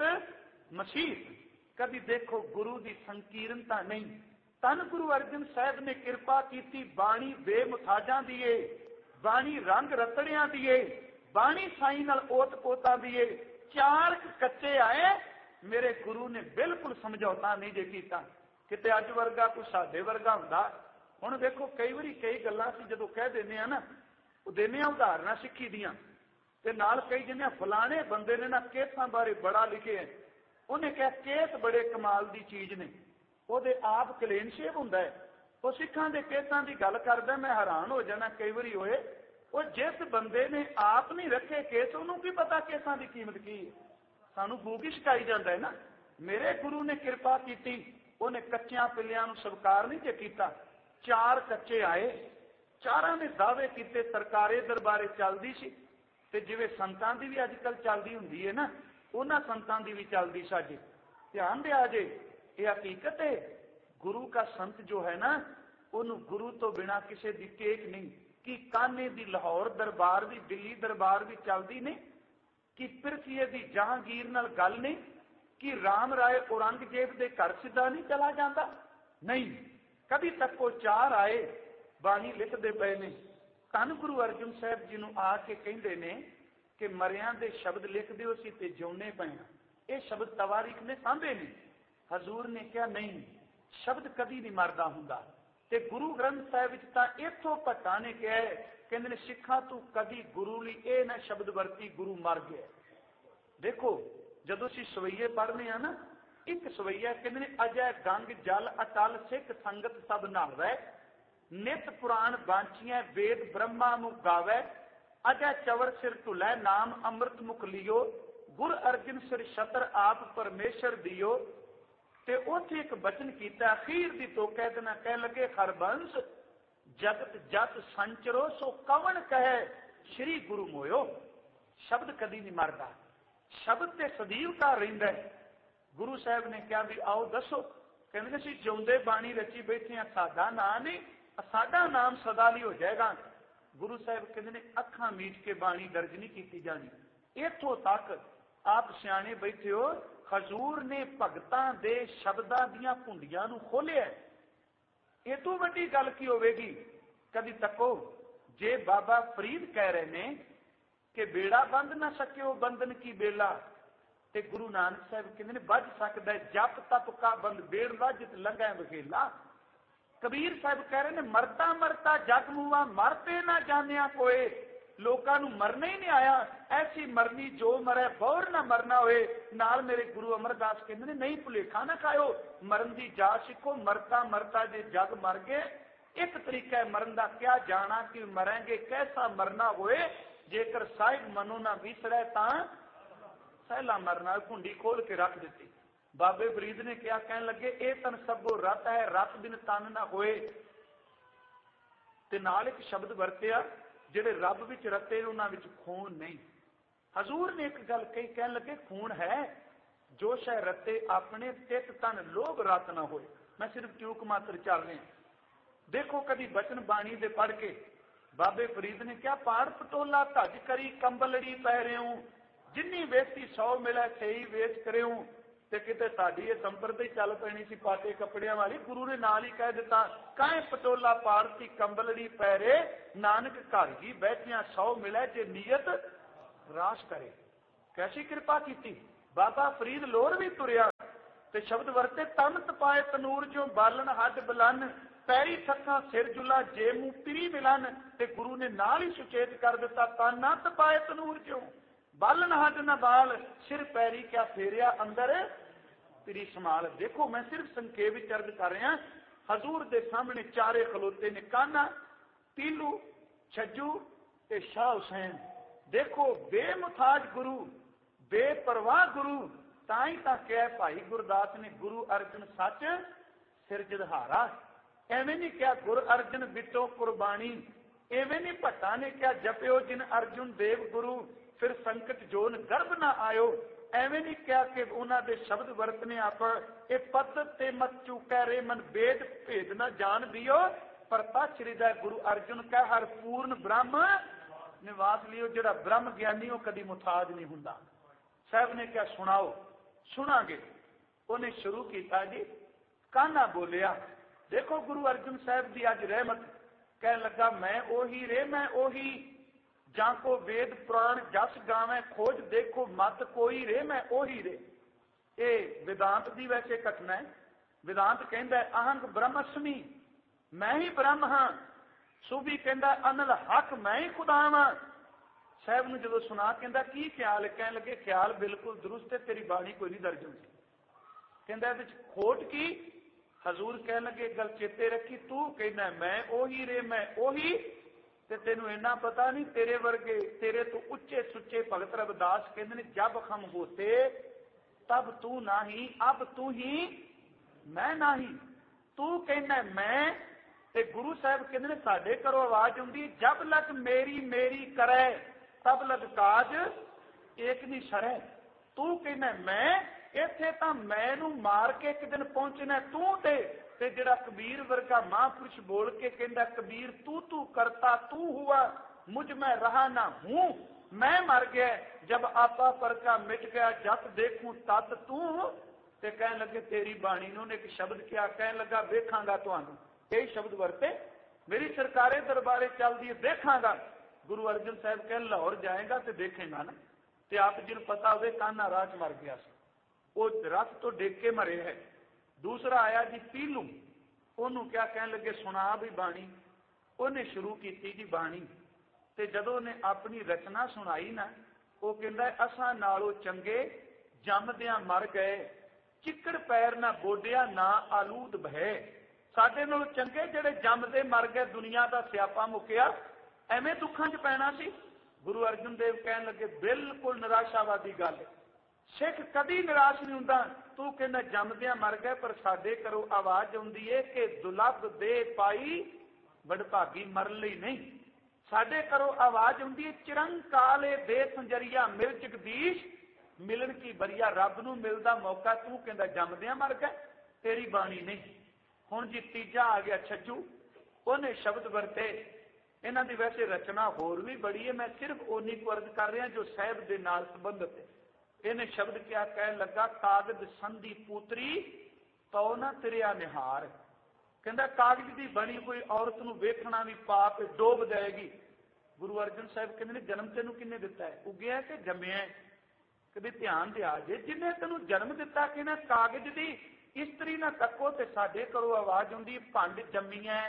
ਮਸੀਤ। ਕਦੀ ਦੇਖੋ ਗੁਰੂ ਦੀ ਸੰਕੀਰਨਤਾ ਨਹੀਂ। ਧੰਨ ਗੁਰੂ ਅਰਜਨ ਸਾਹਿਬ ਨੇ ਕਿਰਪਾ ਕੀਤੀ, ਬਾਣੀ ਬੇਮੁਥਾਜਾਂ ਦੀ ਏ, ਬਾਣੀ ਰੰਗ ਰਤੜਿਆਂ ਦੀ ਏ, ਬਾਣੀ ਸਾਈ ਨਾਲ ਓਤ ਪੋਤਾਂ ਦੀ ਏ। ਚਾਰ ਕੱਚੇ ਆਏ ਮੇਰੇ ਗੁਰੂ ਨੇ ਬਿਲਕੁਲ ਸਮਝੌਤਾ ਨਹੀਂ ਜੇ ਕੀਤਾ। ਕਿਤੇ ਅੱਜ ਵਰਗਾ ਕੋਈ ਸਾਡੇ ਵਰਗਾ ਹੁੰਦਾ। ਹੁਣ ਦੇਖੋ ਕਈ ਵਾਰੀ ਕਈ ਗੱਲਾਂ ਅਸੀਂ ਜਦੋਂ ਕਹਿ ਦਿੰਦੇ ਆ ਨਾ, ਉਹ ਦਿੰਦੇ ਆ ਉਦਾਹਰਨਾਂ ਸਿੱਖੀ ਦੀਆਂ, ਤੇ ਨਾਲ ਕਈ ਜਿੰਨੇ ਫਲਾਣੇ ਬੰਦੇ ਨੇ ਨਾ ਕੇਸਾਂ ਬਾਰੇ ਬੜਾ ਲਿਖਿਆ, ਉਹਨੇ ਕਿਹਾ ਕੇਸ ਬੜੇ ਕਮਾਲ ਦੀ ਚੀਜ਼ ਨੇ, ਉਹਦੇ ਆਪ ਕਲੀਨ ਸ਼ੇਵ ਹੁੰਦਾ ਹੈ। ਉਹ ਸਿੱਖਾਂ ਦੇ ਕੇਸਾਂ ਦੀ ਗੱਲ ਕਰਦਾ, ਮੈਂ ਹੈਰਾਨ ਹੋ ਜਾਣਾ ਕਈ ਵਾਰੀ ਹੋਏ। ਉਹ ਜਿਸ ਬੰਦੇ ਨੇ ਆਪ ਨਹੀਂ ਰੱਖੇ ਕੇਸ, ਉਹਨੂੰ ਕੀ ਪਤਾ ਕੇਸਾਂ ਦੀ ਕੀਮਤ ਕੀ ਹੈ। ਸਾਨੂੰ ਫੂਕ ਹੀ ਛਕਾਈ ਜਾਂਦਾ ਹੈ ਨਾ। ਮੇਰੇ ਗੁਰੂ ਨੇ ਕਿਰਪਾ ਕੀਤੀ, ਉਹਨੇ ਕੱਚਿਆਂ ਪਿੱਲਿਆਂ ਨੂੰ ਸਵੀਕਾਰ ਨਹੀਂ ਜੇ ਕੀਤਾ। ਚਾਰ ਕੱਚੇ ਆਏ, ਚਾਰਾਂ ਨੇ ਦਾਅਵੇ ਕੀਤੇ, ਸਰਕਾਰੇ ਦਰਬਾਰੇ ਚੱਲਦੀ ਸੀ ਤੇ ਜਿਵੇਂ ਸੰਤਾਂ ਦੀ ਵੀ ਅੱਜ ਕੱਲ ਚੱਲਦੀ ਹੁੰਦੀ ਹੈ ਨਾ, ਉਹਨਾਂ ਸੰਤਾਂ ਦੀ ਵੀ ਚੱਲਦੀ ਸਾਡੇ। ਧਿਆਨ ਦਿਆ ਜੇ, ਇਹ ਹਕੀਕਤ ਹੈ। ਗੁਰੂ का संत जो है ना, ਉਹਨੂੰ ਗੁਰੂ ਤੋਂ ਬਿਨਾ ਕਿਸੇ ਦੀ ਟੇਕ ਨਹੀਂ। ਕਿ ਕਾਨੇ ਦੀ ਲਾਹੌਰ ਦਰਬਾਰ ਦੀ ਦਿੱਲੀ ਦਰਬਾਰ ਵੀ ਚੱਲਦੀ ਨਹੀਂ, ਕਿ ਪਿਰਥੀਏ ਦੀ ਜਹਾਂਗੀਰ ਨਾਲ ਗੱਲ ਨਹੀਂ, ਕਿ ਰਾਮ ਰਾਏ ਔਰੰਗਜ਼ੇਬ ਦੇ ਘਰ ਸਿੱਧਾ ਨਹੀਂ ਚਲਾ ਜਾਂਦਾ। ਨਹੀਂ, ਕਦੀ ਤੱਕ ਉਹ ਚਾਰ ਆਏ ਬਾਣੀ ਲਿਖਦੇ ਪਏ ਨੇ। ਧੰਨ ਗੁਰੂ ਅਰਜਨ ਸਾਹਿਬ ਜੀ ਨੂੰ ਆ ਕੇ ਕਹਿੰਦੇ ਨੇ ਕਿ ਮਰਿਆਂ ਦੇ ਸ਼ਬਦ ਲਿਖ ਦਿਓ ਸੀ ਤੇ ਜਿਉਣੇ ਪਏ ਆ। ਇਹ ਸ਼ਬਦ ਤਵਾਰੀਖ ਨੇ ਸਾਂਭੇ ਨੇ। ਹਜ਼ੂਰ ਨੇ ਕਿਹਾ ਨਹੀਂ, ਸ਼ਬਦ ਕਦੀ ਨਹੀਂ ਮਰਦਾ ਹੁੰਦਾ। ਤੇ ਗੁਰੂ ਗ੍ਰੰਥ ਸਾਹਿਬ ਵਿੱਚ ਤਾਂ ਇੱਥੋਂ ਭੱਟਾਂ ਨੇ ਕਿਹਾ, ਕਹਿੰਦੇ ਨੇ ਸਿੱਖਾਂ ਤੂੰ ਕਦੀ ਗੁਰੂ ਲਈ ਇਹ ਨਾ ਸ਼ਬਦ ਵਰਤੀ ਗੁਰੂ ਮਰ ਗਿਆ। ਦੇਖੋ ਜਦੋਂ ਅਸੀਂ ਸਵਈਏ ਪੜ੍ਹਨੇ ਆ ਨਾ, ਇੱਕ ਸਵਈਆ ਕਹਿੰਦੇ ਨੇ ਅਜੈ ਗੰਗ ਜਲ ਅਟਲ ਸਿੱਖ ਸੰਗਤ ਸਭ ਨਾਵੈ, ਨਿਤ ਪੁਰਾਣ ਬਾਂਚੀਆਂ ਵੇਦ ਬ੍ਰਹਮਾ ਨੂੰ ਗਾਵੈ, ਅਜੈ ਚਵਰ ਸਿਰ ਢੁਲੈ ਨਾਮ ਅੰਮ੍ਰਿਤ ਮੁਖ ਲਿਓ, ਗੁਰ ਅਰਜਨ ਸਿਰ ਛਤਰ ਆਪ ਪਰਮੇਸ਼ਰ ਦਿਓ। ਤੇ ਉੱਥੇ ਇੱਕ ਬਚਨ ਕੀਤਾ ਅਖੀਰ ਦੀ ਤੋਕਾ ਦੇਣਾ, ਕਹਿ ਲੱਗੇ ਹਰਬੰਸ ਜਗਤ ਜਤ ਸੰਚਰੋ ਸੋ ਕਵਣ ਕਹੈ ਸ਼੍ਰੀ ਗੁਰੂ ਮੋਇਓ। ਸ਼ਬਦ ਕਦੀ ਨਹੀਂ ਮਰਦਾ, ਸ਼ਬਦ ਤੇ ਸਦੀਵ ਘਰ ਰਹਿੰਦਾ ਹੈ। ਗੁਰੂ ਸਾਹਿਬ ਨੇ ਕਿਹਾ ਵੀ ਆਓ ਦੱਸੋ, ਕਹਿੰਦੇ ਨੇ ਅਸੀਂ ਜਿਉਂਦੇ ਬਾਣੀ ਰਚੀ ਬੈਠੇ ਆ, ਸਾਡਾ ਨਾਂ ਨਹੀਂ, ਸਾਡਾ ਨਾਮ ਸਦਾ ਲਈ ਹੋ ਜਾਏਗਾ। ਗੁਰੂ ਸਾਹਿਬ ਕਹਿੰਦੇ ਨੇ ਅੱਖਾਂ ਮੀਚ ਕੇ ਬਾਣੀ ਦਰਜ ਨਹੀਂ ਕੀਤੀ ਜਾਣੀ। ਇੱਥੋਂ ਤੱਕ ਆਪ ਸਿਆਣੇ ਬੈਠੇ ਹੋ, ਹਜ਼ੂਰ ਨੇ ਭਗਤਾਂ ਦੇ ਸ਼ਬਦਾਂ ਦੀਆਂ ਭੁੰਡੀਆਂ ਨੂੰ ਖੋਲਿਆ। ਇਹ ਤੋਂ ਵੱਡੀ ਗੱਲ ਕੀ ਹੋਵੇਗੀ। ਕਦੀ ਤੱਕੋ, ਜੇ ਬਾਬਾ ਫਰੀਦ ਕਹਿ ਰਹੇ ਨੇ ਕਿ ਬੇੜਾ ਬੰਦ ਨਾ ਸਕਿਓ ਬੰਧਨ ਕੀ ਬੇਲਾ, ਤੇ ਗੁਰੂ ਨਾਨਕ ਸਾਹਿਬ ਕਹਿੰਦੇ ਨੇ ਵੱਜ ਸਕਦਾ ਜਪ ਤਪ ਕਾ ਬੰਦ ਬੇੜ ਵੱਜਤ ਲੰਘੈ ਵਖੇਲਾ। ਕਬੀਰ ਸਾਹਿਬ ਕਹਿ ਰਹੇ ਨੇ ਮਰਤਾ ਮਰਤਾ ਜਗ ਮੂਆ ਮਰਤੇ ਨਾ ਜਾਣਿਆ ਕੋਏ। ਲੋਕਾਂ ਨੂੰ ਮਰਨਾ ਹੀ ਨਹੀਂ ਆਇਆ, ਐਸੀ ਮਰਨੀ ਜੋ ਮਰੇ ਬੌਰ ਨਾ ਮਰਨਾ ਹੋਏ। ਨਾਲ ਮੇਰੇ ਗੁਰੂ ਅਮਰਦਾਸ ਕਹਿੰਦੇ ਨੇ ਨਹੀਂ ਭੁਲੇਖਾ ਨਾ ਖਾਇਓ, ਮਰਨ ਦੀ ਜਾਚ ਸਿੱਖੋ। ਮਰਤਾ ਮਰਤਾ ਜੇ ਜਗ ਮਰ ਗਏ, ਇੱਕ ਤਰੀਕਾ ਹੈ ਮਰਨ ਦਾ, ਕਿਆ ਜਾਣਾ ਕਿ ਮਰਾਂਗੇ ਕੈਸਾ ਮਰਨਾ ਹੋਏ। ਜੇਕਰ ਸਾਹਿਬ ਮਨੋ ਨਾ ਵਿਸਰੈ ਤਾਂ ਸਹਿਲਾ ਮਰਨਾ। ਘੁੰਡੀ ਖੋਲ ਕੇ ਰੱਖ ਦਿੱਤੀ। ਬਾਬੇ ਫਰੀਦ ਨੇ ਕਿਹਾ, ਕਹਿਣ ਲੱਗੇ ਇਹ ਤਨ ਸਭੋ ਰਤ ਹੈ, ਰਤ ਬਿਨ ਤਨ ਨਾ ਹੋਏ। ਤੇ ਨਾਲ ਇੱਕ ਸ਼ਬਦ ਵਰਤਿਆ, ਜਿਹੜੇ ਰੱਬ ਵਿੱਚ ਰਤੇ ਨੇ ਉਹਨਾਂ ਵਿੱਚ ਖੂਨ ਨਹੀਂ। ਹਜ਼ੂਰ ਨੇ ਇੱਕ ਗੱਲ ਕਹੀ, ਕਹਿਣ ਲੱਗੇ ਖੂਨ ਹੈ ਜੋ ਸ਼ੈ ਰਤੇ ਆਪਣੇ ਤਿਤ ਤਨ ਲੋਭ ਰਤ ਨਾ ਹੋਏ। ਮੈਂ ਸਿਰਫ ਟਿਊਕ ਮਾਤਰ ਚੱਲ ਰਿਹਾ। ਦੇਖੋ ਕਦੀ ਬਚਨ ਬਾਣੀ ਦੇ ਪੜ੍ਹ ਕੇ ਬਾਬੇ ਫਰੀਦ ਨੇ ਕਿਹਾ ਪਾੜ ਪਟੋਲਾ ਧੱਜ ਕਰੀ ਕੰਬਲੜੀ ਪੈ ਰਿਓ, ਜਿੰਨੀ ਵੇਚੀ 100 ਮਿਲੇ ਸਹੀ ਵੇਚ ਕਰਿਓ। ਤੇ ਕਿਤੇ ਸਾਡੀ ਇਹ ਸੰਪਰਦਾ ਹੀ ਚੱਲ ਪੈਣੀ ਸੀ ਪਾਟੇ ਕੱਪੜਿਆਂ ਵਾਲੀ। ਗੁਰੂ ਨੇ ਨਾਲ ਹੀ ਕਹਿ ਦਿੱਤਾ ਕਾਹੇ ਪਟੋਲਾ ਪਾੜਤੀ ਕੰਬਲੜੀ ਪੈ ਰੇ, ਨਾਨਕ ਘਰ ਹੀ ਬੈਠਿਆ 100 ਮਿਲੇ ਜੇ ਨੀਅਤ ਰਾਸ ਕਰੇ। कैसी कृपा की। बाबा फरीद लोर भी तुरिया ते शब्द वरते तन तपाए तनूर जो बालन हड बलन पैरी थक्का सिर जुला जे मुंह पिरी मिलन ते गुरु ने नाल ही सुचेत कर दिता तन ना तपाए तनूर जो बालन हड न बाल सिर पैरी क्या फेरिया अंदर पिरी संभाल। देखो मैं सिर्फ संखेप विच अर्ज कर रहा, हजूर दे सामने चारे खलोते ने, कान्हा, पीलू, छज्जू ते शाह हुसैन। देखो बेमुथाज गुरु, बेपरवाह गुरु, ताई तां कह भाई गुरदास ने गुरु अर्जन सच सिर जदहारा। एवें नहीं क्या गुरु अर्जन बिटो कुर्बानी, एवें नहीं भट्टा ने क्या जपियो जिन अर्जुन देव गुरु फिर संकट जोन गर्भ ना आयो। एवें नहीं क्या कि उन्होंने दे शब्द वरतने आप ये पद्धत ते मत चूकै रे मन वेद भेद न जान दियो परता श्रीदा गुरु अर्जुन कह हर पूर्ण ब्रह्म निवास लियो। जिहड़ा ब्रह्म ज्ञानी वो कदी मुथाज नहीं हुंदा। साहब ने क्या सुनाओ, सुनांगे। उन्हें शुरू किया जी, कान्हा बोलिया देखो गुरु अर्जुन साहब की अज रहमत, कह लगा मैं ओही रे मैं ओही जाको वेद पुराण जस गावे खोज देखो मत कोई रे मैं ओही रे। ये वेदांत की वैसे घटना है। वेदांत कहता है अहंग ब्रह्मस्मी, मैं ही ब्रह्म हाँ। सूफी कहता अनल हक मैं ही खुदा वा। साहब ने जो सुना कहता की ख्याल, कह लगे ख्याल बिल्कुल दुरुस्त है, तेरी बाणी कोई नहीं दर्ज होती। कहता खोट की, हजूर कह लगे गल चेते रखी, तू कहना मैं ओही रे मैं ओही ते तेनू इन्ना पता नहीं तेरे वर्गे तेरे तो उच्चे सुच्चे भगत रविदास कहते ने जब हम होते तब तू नाही अब तू ही मैं नाही। तू कहना मैं ते गुरु साहब कहते ने साडे घरों आवाज आउंदी जब लग मेरी मेरी करे तब लग काज एक नहीं सरे। तू कहना मैं इत्थे तां मैनू मार के एक दिन पहुंचना तू ते जिहड़ा कबीर वर्गा महापुरुष बोल के कहता कबीर तू तू करता तू हुआ मुझ में रहा ना हूं, मैं मर गया जब आपा पर का मिट गया जत देखूं तत तू। ते कह लगे तेरी बाणी ने एक शब्द क्या, कह लगा वेखांगा तुहानू, यही शब्द वरते मेरी सरकारे दरबारे चलदी है देखांगा। गुरु अर्जन साहब कह लाहौर जाएगा तो देखेगा ना। ते आप जिन पता हो कान्हा राज मर गया, वो रथ तो डिग के मरे है। दूसरा आया जी पीलू, ओनू क्या कह लगे सुना भी बाणी। उन्हें शुरू की जी बाणी ते जदों ने अपनी रचना सुनाई ना, वो कहता असां नालों चंगे जमदियां मर गए चिकड़ पैर ना गोडिया ना आलूद बहे। साडे नालों चंगे जिहड़े जमदे मर गए, दुनिया का स्यापा मुक्या, एवें दुखां च पैना सी। गुरु अर्जन देव कहन लगे बिल्कुल निराशावादी गल, सिख कदी निराश नहीं हुंदा। तू कहना जमदियां मर गए पर साडे घरों आवाज आउंदी है कि दुलभ दे पाई वडभागी मरन लई नहीं। साडे घरों आवाज आउंदी है चिरंकाले दे संजरिया मिल जगदीश मिलन की बरिया। रब नूं मिलदा मौका, तू कहंदा जमदियां मर गए, तेरी बाणी नहीं। हुण जी तीजा आ गया छज्जू, उन्हें शब्द वरते। इन्हां दी वैसे रचना होर भी बड़ी है, मैं सिर्फ ओनी को अर्ज कर रहा जो साहिब दे नाल संबंधित है। इन्हें शब्द क्या कह लगा कागज संधि पूतरी तो ना तिरिया निहार। कहता कागज की बनी कोई औरत नूं वेखना भी पाप डोब जाएगी। गुरु अर्जन साहब कहते हैं जन्म तेनू किन्ने दिता है, उगया कि जम्मिया है? कभी ध्यान दिया जे जिन्हें तेनू जन्म दिता कि ना कागज की इस्त्री ना तको ते साडे घरों आवाज आउंदी भंड जम्मी है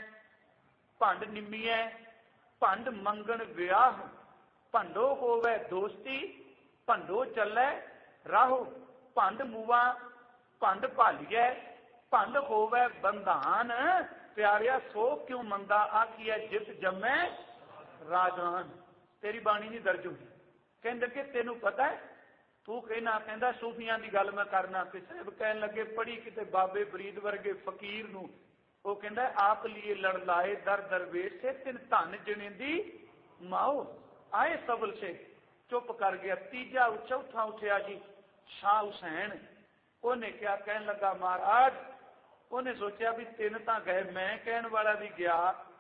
भंड निम्मी है भंड मंगण विआह भंडो होवे दोस्ती भंडो चले राहो भंड मूवा भंड भालीए भंड होवे बंधान प्यारिया सो क्यों मंदा आखिए जित जमे राजान। तेरी बाणी नहीं दर्ज हुई। कहते कि तेनू पता है, तू कहना कहता सूफियां की गल मैं करना। साहब कह लगे पढ़ी किते बाबे फरीद वर्गे फकीर नूं, वो कहता आप लिए लड़ लाए दर दरवेश से तिन धन जनेंदी माओ आए सबल से। चुप कर गया। तीजा चौथा उठिया जी शाह हुसैन, उन्हें क्या कहन लगा महाराज, उन्हें सोचा भी तीन तां गए, मैं कहन वाला भी गया,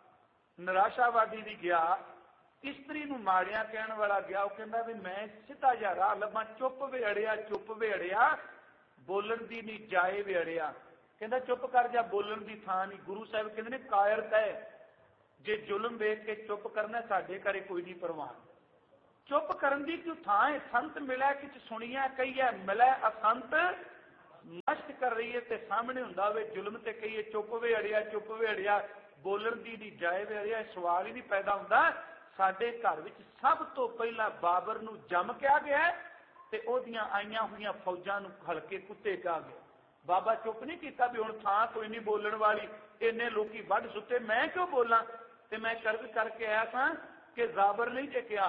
निराशावादी भी गया, इस्त्री नूं माड़िया कहन वाला गया। वो कहता भी मैं सीधा जा राह लभा, चुप वे अड़िया बोलन दी नहीं जाए वे अड़िया। कहता चुप कर जा, बोलन की थां नहीं। गुरु साहब कहते ने कायरता है, जे जुल्म वेख के चुप करना साडे घरे कोई नहीं परवान। चुप करन दी क्यों थां है? संत मिलै किछ सुनिया कहिए, मिलै असंत मश्क कर रही है। ते सामने हुंदा वे जुल्म ते कहिए चुप वे अड़िया, चुप वे अड़िया, बोलन दी नहीं जाए वे अड़िया। सवाल ही नहीं पैदा हुंदा। साडे घर विच सब तो पहला बाबर नूं जम क्या गया ते ओदियां आईयां होईयां फौजां नूं हलके कुत्ते कहा गया। बाबा चुप नहीं कीता भी हुण थां कोई नहीं बोलण वाली, इन्ने लोकी वढ सुते, मैं क्यों बोलां? ते मैं कर्ज करके आया था कि जाबर नहीं जे कहा,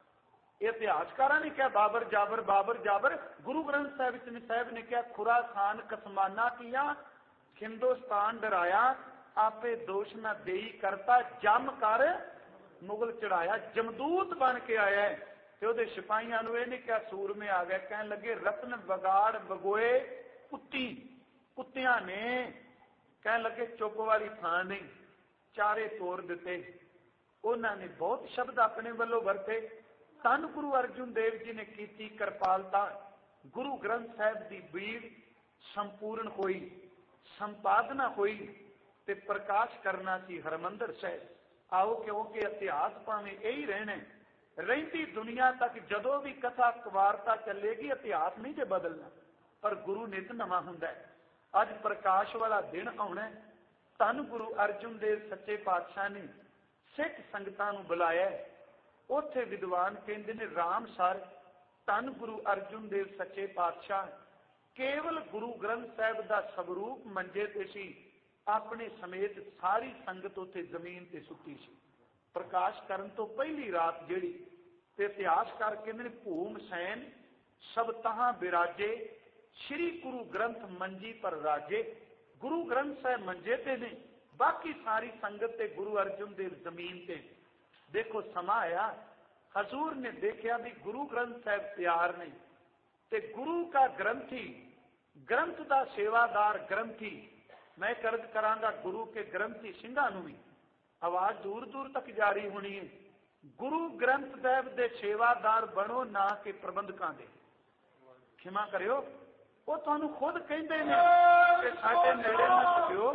इतिहासकारा ने क्या बाबर जाबर, बाबर जाबर। गुरु ग्रंथ साहिब ने क्या खुरासान कसमाना किया, हिंदुस्तान डराया, आपे दोष न देई करता, जम कर मुगल चढ़ाया। जमदूत बन के आया है ते ओदे सिपाहियां नूं इहने क्या सूर में आ गया। कहन लगे रतन बगाड़ बगोए कुत्ती, कुत्तियां ने कहन लगे चुप वाली थां नहीं, चारे तोड़ दिते। उन्होंने बहुत शब्द अपने वालों वरते। धन गुरु अर्जुन देव जी ने की कृपालता। गुरु ग्रंथ साहिब की बीड़ संपूर्ण हुई, संपादना हुई ते प्रकाश करना सी हरमंदर साहिब। आओ क्योंकि इतिहास भावें यही रहना, रही दुनिया तक जदों भी कथा वार्ता चलेगी इतिहास नहीं जे बदलना, पर गुरु नित नवा हुंदा है। अज प्रकाश वाला दिन आना। धन गुरु अर्जुन देव सच्चे पातशाह ने सिख संगतां नूं बुलाया। उत्थे विद्वान कहते ने राम सर धन गुरु अर्जुन देव सच्चे पातशाह केवल गुरु ग्रंथ साहिब का स्वरूप मंजे ते सी, अपने समेत सारी संगत उत्थे जमीन ते सुती सी। प्रकाश करन तो पहली रात जिहड़ी ते इतिहासकार कहते ने भूम सैन सब तहां बिराजे, श्री गुरु ग्रंथ मंजी पर राजे। गुरु ग्रंथ साहिब मंजे ते ने, बाकी सारी संगत ते गुरु अर्जुन देव जमीन ते। देखो समा आया, हजूर ने देखा भी गुरु ग्रंथ साहिब तैयार नहीं, ते गुरु का ग्रंथी, ग्रंथ का सेवादार ग्रंथी, मैं कर्ज करांगा गुरु के ग्रंथी सिंघां नूं भी आवाज दूर दूर तक जारी होनी है, गुरु ग्रंथ साहिब दे सेवादार बनो ना कि प्रबंधकां दे। क्षमा करियो, वो तुहानूं खुद कहंदे ने कि साडे नेड़े ना सकियो।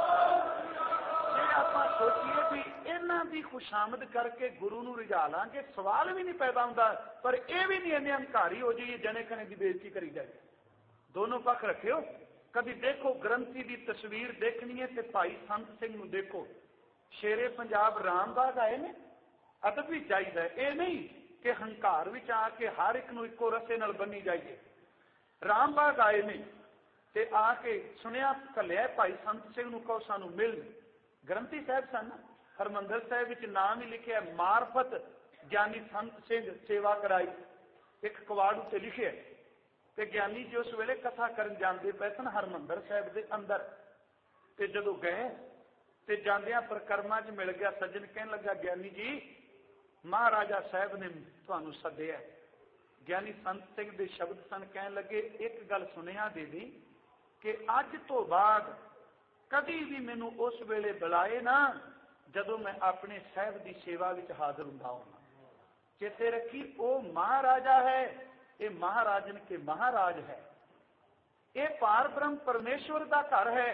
जे आपां सोचीए भी इन्हां दी खुशामद करके गुरु नूं रिझा लांगे, सवाल भी नहीं पैदा हुंदा, पर यह भी नहीं इन्ने हंकारी हो जाइए जने खने की बेइज्जती करी जाए। दोनों पक्ष रखियो। कभी देखो ग्रंथी की तस्वीर देखनी है तो भाई संत सिंह नूं देखो, शेरे पंजाब रामबाग आए ने, अदब भी चाहिए। ये नहीं कि हंकार विच आके हर एक नूं इक्को रस्से नाल बन्नी जाइए। रामबाग आए ने ते आके सुनिया घलिया भाई संत सिंह नूं कहो सानूं मिल। ग्रंथी साहब सन, हरमंदर साहिब विच नाम ही लिखिया मार्फत ज्ञानी संत सिंह सेवा कराई, एक कवाड़ उत्ते लिखिया। ते ज्ञानी जी उस वेले कथा करन जांदे पए सन हरमंदर साहिब दे अंदर। ते जदों गए ते जांदियां परिक्रमा च मिल गया सज्जन, कहन लगा ज्ञानी जी महाराजा साहब ने तुहानूं सद्दिया। ज्ञानी संत सिंह दे शब्द सन, कहन लगे एक गल सुनिया दे दी कि अज तो बाद कभी भी मैनू उस वेले बुलाए ना जदों मैं अपने साहब की सेवा विच हाजिर हुंदा होवां। चेते रखी वो महाराजा है, ये महाराजन के महाराज है, ये पार ब्रह्म परमेश्वर का घर है।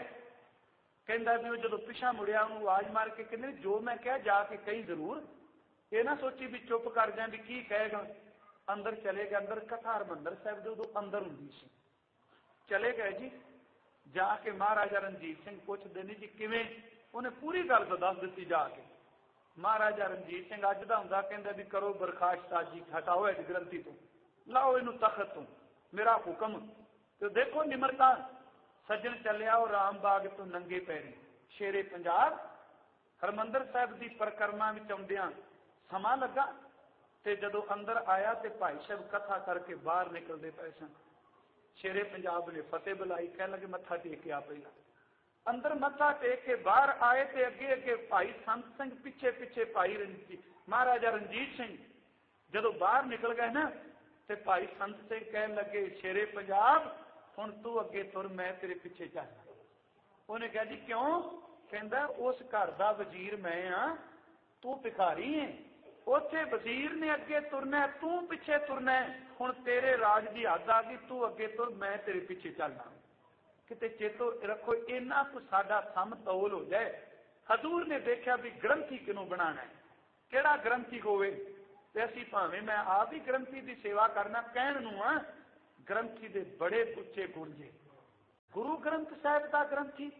कहंदा भी जो पिछा मुड़िया उन्होंने आवाज मार के कहंदे जो मैं कह जाके कहीं जरूर, ये ना सोची भी चुप कर जाए भी की कहेगा। अंदर चले गए, अंदर कथा हरमंदर साहिब दे उदों अंदर हुंदी सी। चले गए जी, जाके महाराजा रणजीत सिंह पुछदे ने जी किवें, उन्हें पूरी गल दस दी जाके। महाराजा रणजीत सिंह अज दा हुंदा कहंदा भी करो बरखास्त जी, हटाओ इस ग्रंथी तो, लाओ इनू तखत तो, मेरा हुक्म। तो देखो निमरता, सज्जन चलिया वो रामबाग तो नंगे पैरी शेरे पंजाब हरमंदर साहिब की परिक्रमा में आउंदियां समा लगा। ते जदों अंदर आया तो भाई साहब कथा करके बाहर निकलते पे सन। शेरे पंजाब ने फतेह बुलाई, कह लगे मत्था टेक के आ। पहला अंदर मत्था टेक के बाहर आए तो अगे अगे भाई संत सिंह, पिछे पिछे भाई महाराजा रणजीत सिंह। जदों बाहर निकल गए ना तो भाई संत सिंह कह लगे शेरे पंजाब हुण तू अगे तुर, मैं तेरे पिछे चल। उन्हें कहा जी क्यों? कहंदा उस घर का वजीर मैं हाँ, तू भिखारी है। उत्थे वजीर ने अगे तुरना, तू पिछे तुरना। हुण तेरे राज की हद आ गई, तू अगे तुर, मैं तेरे पिछे चलना। किते चेतो रखो इन्ना कुछ साडा सम तौल हो जाए। हजूर ने देखा भी ग्रंथी किनों बनाना है, केड़ा ग्रंथी होवे। ਤੇ ਅਸੀਂ ਭਾਵੇਂ ਮੈਂ ਆਪ ਹੀ ਗ੍ਰੰਥੀ ਦੀ ਸੇਵਾ ਕਰਨਾ ਕਹਿਣ ਨੂੰ ਆ, ਗ੍ਰੰਥੀ ਦੇ ਬੜੇ ਉੱਚੇ ਗੁਣ ਜੇ। ਗੁਰੂ ਗ੍ਰੰਥ ਸਾਹਿਬ ਦਾ ਗ੍ਰੰਥੀ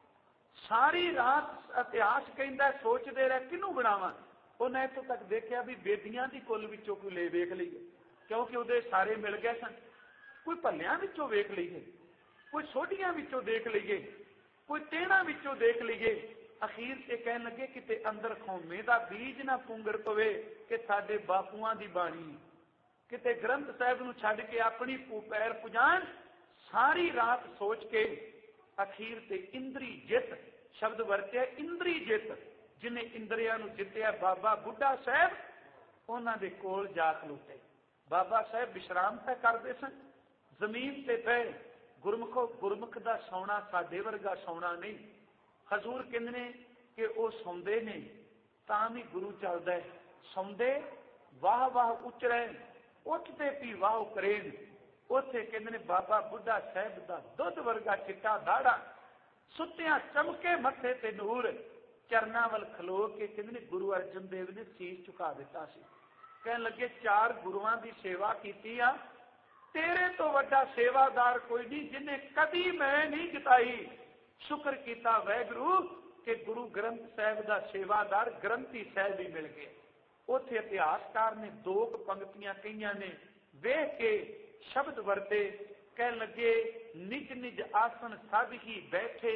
ਸਾਰੀ ਰਾਤ ਇਤਿਹਾਸ ਕਹਿੰਦਾ ਸੋਚਦੇ ਰਹੇ ਕਿਹਨੂੰ ਬਣਾਵਾਂ। ਉਹਨੇ ਇੱਥੋਂ ਤੱਕ ਦੇਖਿਆ ਵੀ ਬੇਦੀਆਂ ਦੀ ਕੁੱਲ ਵਿੱਚੋਂ ਕੋਈ ਲੈ ਵੇਖ ਲਈਏ, ਕਿਉਂਕਿ ਉਹਦੇ ਸਾਰੇ ਮਿਲ ਗਏ ਸਨ। ਕੋਈ ਭੱਲਿਆਂ ਵਿੱਚੋਂ ਵੇਖ ਲਈਏ, ਕੋਈ ਸੋਢੀਆਂ ਵਿੱਚੋਂ ਦੇਖ ਲਈਏ, ਕੋਈ ਟਹਿਣਾਂ ਵਿੱਚੋਂ ਦੇਖ ਲਈਏ। ਅਖੀਰ ਤੇ ਕਹਿਣ ਲੱਗੇ ਕਿਤੇ ਅੰਦਰ ਖੌਮੇ ਦਾ ਬੀਜ ਨਾ ਪੁੰਗਰ ਪਵੇ ਕਿ ਸਾਡੇ ਬਾਪੂਆਂ ਦੀ ਬਾਣੀ, ਕਿਤੇ ਗ੍ਰੰਥ ਸਾਹਿਬ ਨੂੰ ਛੱਡ ਕੇ ਆਪਣੀ ਪੈਰ ਪੁਜਾਣ। ਸਾਰੀ ਰਾਤ ਸੋਚ ਕੇ ਅਖੀਰ ਤੇ ਇੰਦਰੀ ਜਿੱਤ ਸ਼ਬਦ ਵਰਤਿਆ, ਇੰਦਰੀ ਜਿੱਤ, ਜਿਹਨੇ ਇੰਦਰੀਆਂ ਨੂੰ ਜਿੱਤਿਆ ਬਾਬਾ ਬੁੱਢਾ ਸਾਹਿਬ, ਉਹਨਾਂ ਦੇ ਕੋਲ ਜਾ ਖਲੋਤੇ। ਬਾਬਾ ਸਾਹਿਬ ਵਿਸ਼ਰਾਮ ਤਾਂ ਕਰਦੇ ਸਨ ਜ਼ਮੀਨ ਤੇ ਪਏ। ਗੁਰਮੁਖੋ, ਗੁਰਮੁਖ ਦਾ ਸੌਣਾ ਸਾਡੇ ਵਰਗਾ ਸੌਣਾ ਨਹੀਂ। ਹਜ਼ੂਰ ਕਹਿੰਦੇ ਨੇ ਕਿ ਉਹ ਸੌਂਦੇ ਨੇ ਤਾਂ ਵੀ ਗੁਰੂ ਚੱਲਦਾ ਹੈ, ਸੌਂਦੇ ਵਾਹ ਵਾਹ ਉਚਰੇ, ਉੱਠਦੇ ਵੀ ਵਾਹ ਕਰੇਨ। ਉੱਥੇ ਕਹਿੰਦੇ ਨੇ ਬਾਬਾ ਬੁੱਢਾ ਸਾਹਿਬ ਦਾ ਦੁੱਧ ਵਰਗਾ ਚਿੱਟਾ ਦਾੜਾ, ਸੁੱਤਿਆਂ ਚਮਕੇ ਮੱਥੇ ਤੇ ਨੂਰ, ਚਰਨਾਂ ਵੱਲ ਖਲੋ ਕੇ ਕਹਿੰਦੇ ਨੇ ਗੁਰੂ ਅਰਜਨ ਦੇਵ ਨੇ ਸੀਸ ਝੁਕਾ ਦਿੱਤਾ ਸੀ। ਕਹਿਣ ਲੱਗੇ 4 ਗੁਰੂਆਂ ਦੀ ਸੇਵਾ ਕੀਤੀ ਆ, ਤੇਰੇ ਤੋਂ ਵੱਡਾ ਸੇਵਾਦਾਰ ਕੋਈ ਨਹੀਂ ਜਿਹਨੇ ਕਦੀ ਮੈਂ ਨਹੀਂ ਜਿਤਾਈ। ਸ਼ੁਕਰ ਕੀਤਾ ਵਾਹਿਗੁਰੂ ਕਿ ਗੁਰੂ ਗ੍ਰੰਥ ਸਾਹਿਬ ਦਾ ਸੇਵਾਦਾਰ ਗ੍ਰੰਥੀ ਸਾਹਿਬ ਹੀ ਮਿਲ ਗਏ। ਉੱਥੇ ਇਤਿਹਾਸਕਾਰ ਨੇ 2 ਪੰਕਤੀਆਂ ਕਹੀਆਂ ਨੇ, ਵੇਖ ਕੇ ਸ਼ਬਦ ਵਰਤੇ। ਕਹਿਣ ਲੱਗੇ ਨਿਜ ਨਿਜ ਆਸਣ ਸਭ ਹੀ ਬੈਠੇ,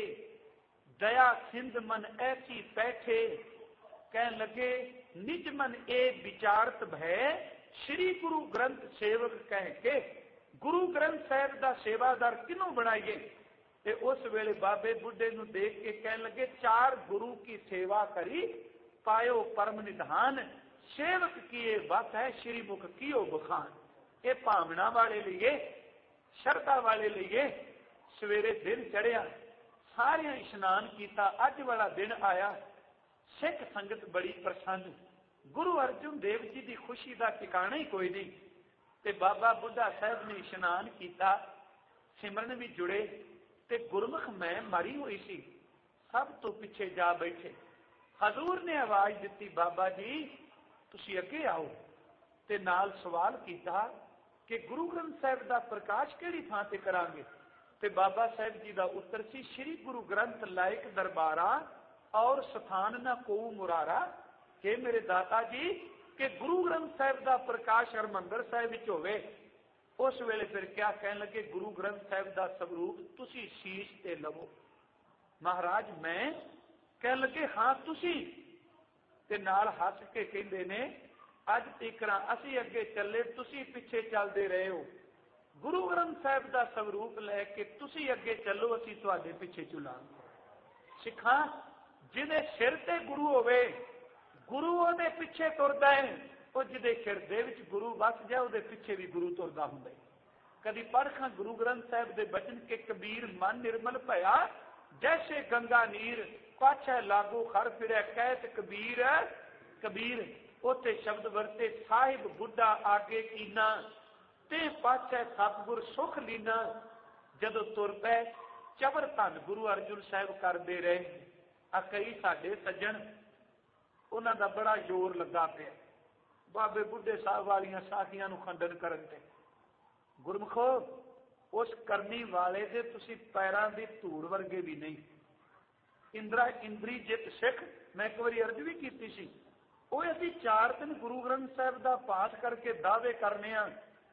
ਦਇਆ ਸਿੰਧ ਮਨ ਐਸੀ ਬੈਠੇ। ਕਹਿਣ ਲੱਗੇ ਨਿਜ ਮਨ ਇਹ ਵਿਚਾਰਤ ਭੈ, ਸ਼੍ਰੀ ਗੁਰੂ ਗ੍ਰੰਥ ਸੇਵਕ ਕਹਿ ਕੇ ਗੁਰੂ ਗ੍ਰੰਥ ਸਾਹਿਬ ਦਾ ਸੇਵਾਦਾਰ ਕਿਹਨੂੰ ਬਣਾਈਏ। ਤੇ ਉਸ ਵੇਲੇ ਬਾਬੇ ਬੁੱਢੇ ਨੂੰ ਦੇਖ ਕੇ ਕਹਿਣ ਲੱਗੇ 4 ਗੁਰੂ ਕੀ ਸੇਵਾ ਕਰੀ, ਪਾਇਓ ਪਰਮ ਨਿਧਾਨ, ਸੇਵਕ ਕੀਏ ਬਤ ਹੈ ਸ਼੍ਰੀ ਮੁਖ ਕੀਓ ਬਖਾਨ। ਇਹ ਭਾਵਨਾ ਵਾਲੇ ਲਈਏ, ਸ਼ਰਧਾ ਵਾਲੇ ਲਈਏ। ਸਵੇਰੇ ਦਿਨ ਚੜਿਆ, ਸਾਰਿਆਂ ਇਸ਼ਨਾਨ ਕੀਤਾ, ਅੱਜ ਵਾਲਾ ਦਿਨ ਆਇਆ। ਸਿੱਖ ਸੰਗਤ ਬੜੀ ਪ੍ਰਸੰਨ, ਗੁਰੂ ਅਰਜਨ ਦੇਵ ਜੀ ਦੀ ਖੁਸ਼ੀ ਦਾ ਟਿਕਾਣਾ ਹੀ ਕੋਈ ਨਹੀਂ। ਤੇ ਬਾਬਾ ਬੁੱਢਾ ਸਾਹਿਬ ਨੇ ਇਸ਼ਨਾਨ ਕੀਤਾ, ਸਿਮਰਨ ਵੀ ਜੁੜੇ। ਤੇ ਗੁਰਮੁਖ ਮੈਂ ਮਰੀ ਹੋਈ ਸੀ, ਸਭ ਤੋਂ ਪਿੱਛੇ ਜਾ ਬੈਠੇ। ਹਜ਼ੂਰ ਨੇ ਆਵਾਜ਼ ਦਿੱਤੀ, ਬਾਬਾ ਜੀ ਤੁਸੀਂ ਅੱਗੇ ਆਓ। ਤੇ ਨਾਲ ਸਵਾਲ ਕੀਤਾ ਕਿ ਗੁਰੂ ਗ੍ਰੰਥ ਸਾਹਿਬ ਦਾ ਪ੍ਰਕਾਸ਼ ਕਿਹੜੀ ਥਾਂ ਤੇ ਕਰਾਂਗੇ। ਤੇ ਬਾਬਾ ਸਾਹਿਬ ਜੀ ਦਾ ਉੱਤਰ ਸੀ, ਸ਼੍ਰੀ ਗੁਰੂ ਗ੍ਰੰਥ ਲਾਇਕ ਦਰਬਾਰਾ ਔਰ ਸਥਾਨ ਨਾ ਕੋ ਮੁਰਾਰਾ। ਕਿ ਮੇਰੇ ਦਾਤਾ ਜੀ ਕਿ ਗੁਰੂ ਗ੍ਰੰਥ ਸਾਹਿਬ ਦਾ ਪ੍ਰਕਾਸ਼ ਹਰਿਮੰਦਰ ਸਾਹਿਬ ਵਿੱਚ ਹੋਵੇ। ਉਸ ਵੇਲੇ ਫਿਰ ਕਿਆ ਕਹਿਣ ਲੱਗੇ, ਗੁਰੂ ਗ੍ਰੰਥ ਸਾਹਿਬ ਦਾ ਸਵਰੂਪ ਤੁਸੀਂ ਸ਼ੀਸ਼ ਤੇ ਲਵੋ। ਮਹਾਰਾਜ ਮੈਂ? ਕਹਿਣ ਲੱਗੇ ਹਾਂ ਤੁਸੀਂ। ਤੇ ਨਾਲ ਹੱਸ ਕੇ ਕਹਿੰਦੇ ਨੇ ਅੱਜ ਤੀਕਰਾਂ ਅਸੀਂ ਅੱਗੇ ਚੱਲੇ, ਤੁਸੀਂ ਪਿੱਛੇ ਚੱਲਦੇ ਰਹੇ ਹੋ। ਗੁਰੂ ਗ੍ਰੰਥ ਸਾਹਿਬ ਦਾ ਸਵਰੂਪ ਲੈ ਕੇ ਤੁਸੀਂ ਅੱਗੇ ਚੱਲੋ, ਅਸੀਂ ਤੁਹਾਡੇ ਪਿੱਛੇ ਚੱਲਾਂਗੇ। ਸਿੱਖਾਂ, ਜਿਹਦੇ ਸਿਰ ਤੇ ਗੁਰੂ ਹੋਵੇ, ਗੁਰੂ ਉਹਦੇ ਪਿੱਛੇ ਤੁਰਦਾ ਹੈ। ਉਹ ਜਿਹਦੇ ਹਿਰਦੇ ਵਿੱਚ ਗੁਰੂ ਵਸ ਜਾਏ, ਉਹਦੇ ਪਿੱਛੇ ਵੀ ਗੁਰੂ ਤੁਰਦਾ ਹੁੰਦਾ ਹੈ। ਕਦੀ ਪੜ੍ਹਖਾਂ ਗੁਰੂ ਗ੍ਰੰਥ ਸਾਹਿਬ ਦੇ ਬਚਨ ਕਿ ਕਬੀਰ ਮਨ ਨਿਰਮਲ ਭਇਆ, ਜੈਸੇ ਗੰਗਾ ਨੀਰ, ਪਾਛੈ ਲਾਗੂ ਖਰ ਫਿਰੈ ਕਹਿਤ ਕਬੀਰ। ਕਬੀਰ ਉੱਥੇ ਸ਼ਬਦ ਵਰਤੇ, ਸਾਹਿਬ ਬੁੱਢਾ ਆਗੇ ਕੀਨਾ, ਤੇ ਪਾਛੈ ਸਤਿਗੁਰ ਸੁਖ ਲੀਨਾ। ਜਦੋਂ ਤੁਰ ਪਏ ਚਬਰ ਧੰਨ ਗੁਰੂ ਅਰਜਨ ਸਾਹਿਬ ਕਰਦੇ ਰਹੇ। ਆ ਕਈ ਸਾਡੇ ਸੱਜਣ, ਉਹਨਾਂ ਦਾ ਬੜਾ ਜ਼ੋਰ ਲੱਗਾ ਪਿਆ ਬਾਬੇ ਬੁੱਢੇ ਸਾਹਿਬ ਵਾਲੀਆਂ ਸਾਖੀਆਂ ਨੂੰ ਖੰਡਨ ਕਰਨ ਤੇ। ਗੁਰਮੁਖੋ, ਉਸ ਕਰਨੀ ਵਾਲੇ ਦੇ ਤੁਸੀਂ ਪੈਰਾਂ ਦੀ ਧੂੜ ਵਰਗੇ ਵੀ ਨਹੀਂ। ਇੰਦਰੀ ਜਿੱਤ ਸਿੱਖ, ਮੈਂ ਇੱਕ ਵਾਰੀ ਅਰਜ਼ ਵੀ ਕੀਤੀ ਸੀ, ਉਹ ਅਸੀਂ 4 ਦਿਨ ਗੁਰੂ ਗ੍ਰੰਥ ਸਾਹਿਬ ਦਾ ਪਾਠ ਕਰਕੇ ਦਾਅਵੇ ਕਰਨੇ ਆ।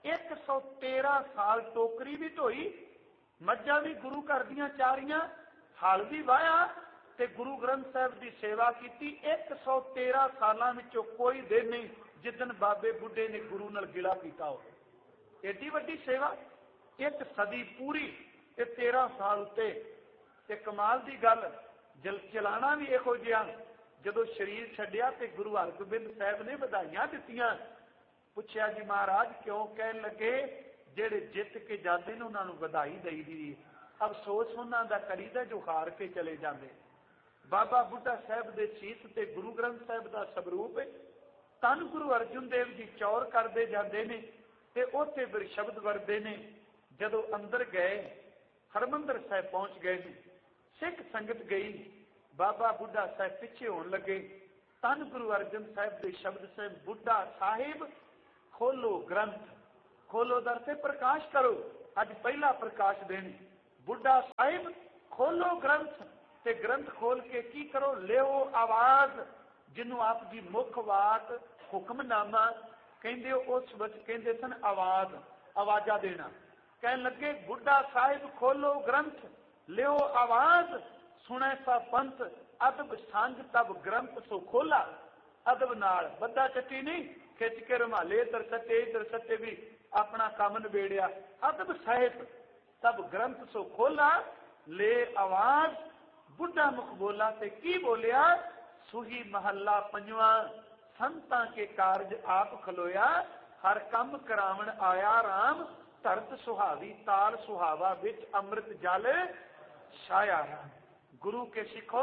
113 ਸਾਲ ਟੋਕਰੀ ਵੀ ਢੋਈ, ਮੱਝਾਂ ਵੀ ਗੁਰੂ ਘਰ ਦੀਆਂ ਚਾਰੀਆਂ, ਹਲ ਵੀ ਵਾਹਿਆ ਤੇ ਗੁਰੂ ਗ੍ਰੰਥ ਸਾਹਿਬ ਦੀ ਸੇਵਾ ਕੀਤੀ। 113 ਸਾਲਾਂ ਵਿੱਚੋਂ ਕੋਈ ਦਿਨ ਨਹੀਂ ਜਿੱਦਣ ਬਾਬੇ ਬੁੱਢੇ ਨੇ ਗੁਰੂ ਨਾਲ ਗਿਲਾ ਕੀਤਾ ਹੋਵੇ। ਏਡੀ ਵੱਡੀ ਸੇਵਾ, 1 ਸਦੀ ਪੂਰੀ ਤੇ 13 ਸਾਲ ਉੱਤੇ। ਤੇ ਕਮਾਲ ਦੀ ਗੱਲ, ਚਲਾਣਾ ਵੀ ਇਹੋ ਜਿਹਾ। ਜਦੋਂ ਸਰੀਰ ਛੱਡਿਆ ਤੇ ਗੁਰੂ ਹਰਗੋਬਿੰਦ ਸਾਹਿਬ ਨੇ ਵਧਾਈਆਂ ਦਿੱਤੀਆਂ। ਪੁੱਛਿਆ ਜੀ ਮਹਾਰਾਜ ਕਿਉਂ? ਕਹਿਣ ਲੱਗੇ ਜਿਹੜੇ ਜਿੱਤ ਕੇ ਜਾਂਦੇ ਨੇ ਉਹਨਾਂ ਨੂੰ ਵਧਾਈ ਦੇਈਦੀ, ਅਫਸੋਸ ਉਹਨਾਂ ਦਾ ਕਰੀਦਾ ਜੋ ਹਾਰ ਕੇ ਚਲੇ ਜਾਂਦੇ। ਬਾਬਾ ਬੁੱਢਾ ਸਾਹਿਬ ਦੇ ਸੀਸ ਤੇ ਗੁਰੂ ਗ੍ਰੰਥ ਸਾਹਿਬ ਦਾ ਸਵਰੂਪ, ਧੰਨ ਗੁਰੂ ਅਰਜਨ ਦੇਵ ਜੀ ਚੌਰ ਕਰਦੇ ਜਾਂਦੇ ਨੇ ਤੇ ਉੱਥੇ ਫਿਰ ਸ਼ਬਦ ਵਰਦੇ ਨੇ। ਜਦੋਂ ਅੰਦਰ ਗਏ, ਹਰਿਮੰਦਰ ਸਾਹਿਬ ਪਹੁੰਚ ਗਏ ਨੇ, ਸਿੱਖ ਸੰਗਤ ਗਈ, ਬਾਬਾ ਬੁੱਢਾ ਸਾਹਿਬ ਪਿੱਛੇ ਹੋਣ ਲੱਗੇ। ਧੰਨ ਗੁਰੂ ਅਰਜਨ ਸਾਹਿਬ ਦੇ ਸ਼ਬਦ ਸੇ ਬੁੱਢਾ ਸਾਹਿਬ ਖੋਲੋ ਗ੍ਰੰਥ, ਖੋਲੋ ਦਰ ਤੇ ਪ੍ਰਕਾਸ਼ ਕਰੋ। ਅੱਜ ਪਹਿਲਾ ਪ੍ਰਕਾਸ਼ ਦੇਣੀ। ਬੁੱਢਾ ਸਾਹਿਬ ਖੋਲੋ ਗ੍ਰੰਥ, ਤੇ ਗ੍ਰੰਥ ਖੋਲ ਕੇ ਕੀ ਕਰੋ? ਲਿਓ ਆਵਾਜ਼, ਜਿਹਨੂੰ ਆਪ ਦੀ ਮੁੱਖ ਵਾਕ ਹੁਕਮਨਾਮਾ ਕਹਿੰਦੇ ਹੋ, ਉਸ ਵਿੱਚ ਕਹਿੰਦੇ ਸਨ ਆਵਾਜ਼, ਆਵਾਜ਼ਾਂ ਦੇਣਾ। ਕਹਿਣ ਲੱਗੇ ਬੁੱਢਾ ਸਾਹਿਬ ਖੋਲੋ ਗ੍ਰੰਥ, ਲਿਓ ਆਵਾਜ਼, ਸੁਣੇ ਸਾ ਪੰਥ, ਅਦਬ ਸੰਗ ਤਬ ਗ੍ਰੰਥ ਸੋ ਖੋਲਾ। ਅਦਬ ਨਾਲ, ਬੱਦਾ ਚੱਟੀ ਨਹੀਂ ਖਿੱਚ ਕੇ ਰੁਮਾਲੇ ਇਧਰ ਸੱਟੇ ਇਧਰ ਸੱਟੇ ਵੀ ਆਪਣਾ ਕੰਮ ਨਿਬੇੜਿਆ। ਅਦਬ ਸਾਹਿਬ ਤਬ ਗ੍ਰੰਥ ਸੋ ਖੋਲਾ, ਲੈ ਆਵਾਜ਼ ਬੁੱਢਾ ਮੁਖ ਬੋਲਾ। ਤੇ ਕੀ ਬੋਲਿਆ? ਸੁਹੀ ਮਹੱਲਾ ਪੰਜਵਾਂ, ਸੰਤਾਂ ਕੇ ਕਾਰਜ ਆਪ ਖਲੋਇਆ, ਹਰ ਕੰਮ ਕਰਾਵਣ ਆਇਆ ਰਾਮ, ਧਰਤ ਸੁਹਾਵੀ ਤਾਲ ਸੁਹਾਵਾ, ਵਿੱਚ ਅੰਮ੍ਰਿਤ ਜਲ छाया है। गुरु के सिखो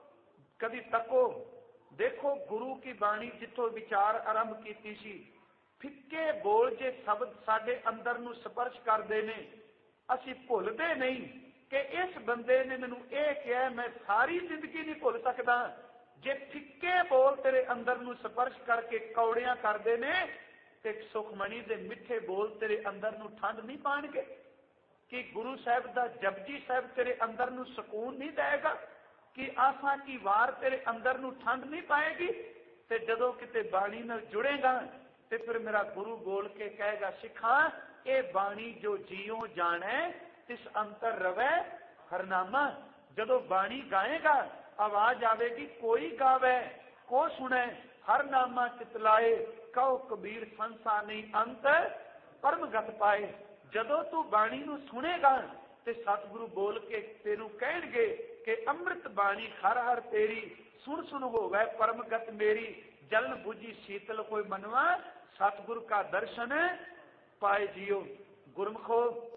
कभी तको, देखो गुरु की बाणी जिथों विचार आरंभ कीती सी, फिक्के बोल जे शब्द साडे अंदर नूं स्पर्श करदे ने, असीं भुलदे नहीं कि इस बंदे ने मैनूं इह किहा, मैं सारी जिंदगी नहीं भुल सकदा। जे फिक्के बोल तेरे अंदर नूं स्पर्श करके कौड़ियां करदे ने, ते सुखमणी दे मिठे बोल तेरे अंदर नूं ठंड नहीं पाणगे? कि गुरु साहब का जपजी साहब तेरे अंदर नूं सकून नहीं देगा? कि आसा की वार तेरे अंदर नूं ठंड नहीं पाएगी? ते जदों किते बाणी नाल जुड़ेगा ते फिर मेरा गुरु बोल के कहेगा, सिखा ये बाणी जो जियो जाने तिस अंतर रवे हरनामा। जदों बाणी गाएगा आवाज आवेगी, कोई गावे को सुने, हरनामा चितलाए, कहो कबीर संसा नहीं अंत परमगत पाए। जदों तू बाणी नूं सुनेगा ते सतगुरु बोल के तेनू कहणगे कि अमृत बाणी हर हर तेरी, सुन सुन होवे परमगत मेरी, जलन बुझी शीतल कोई मनवा, सतगुरु का दर्शन पाए जियो। गुरमुखो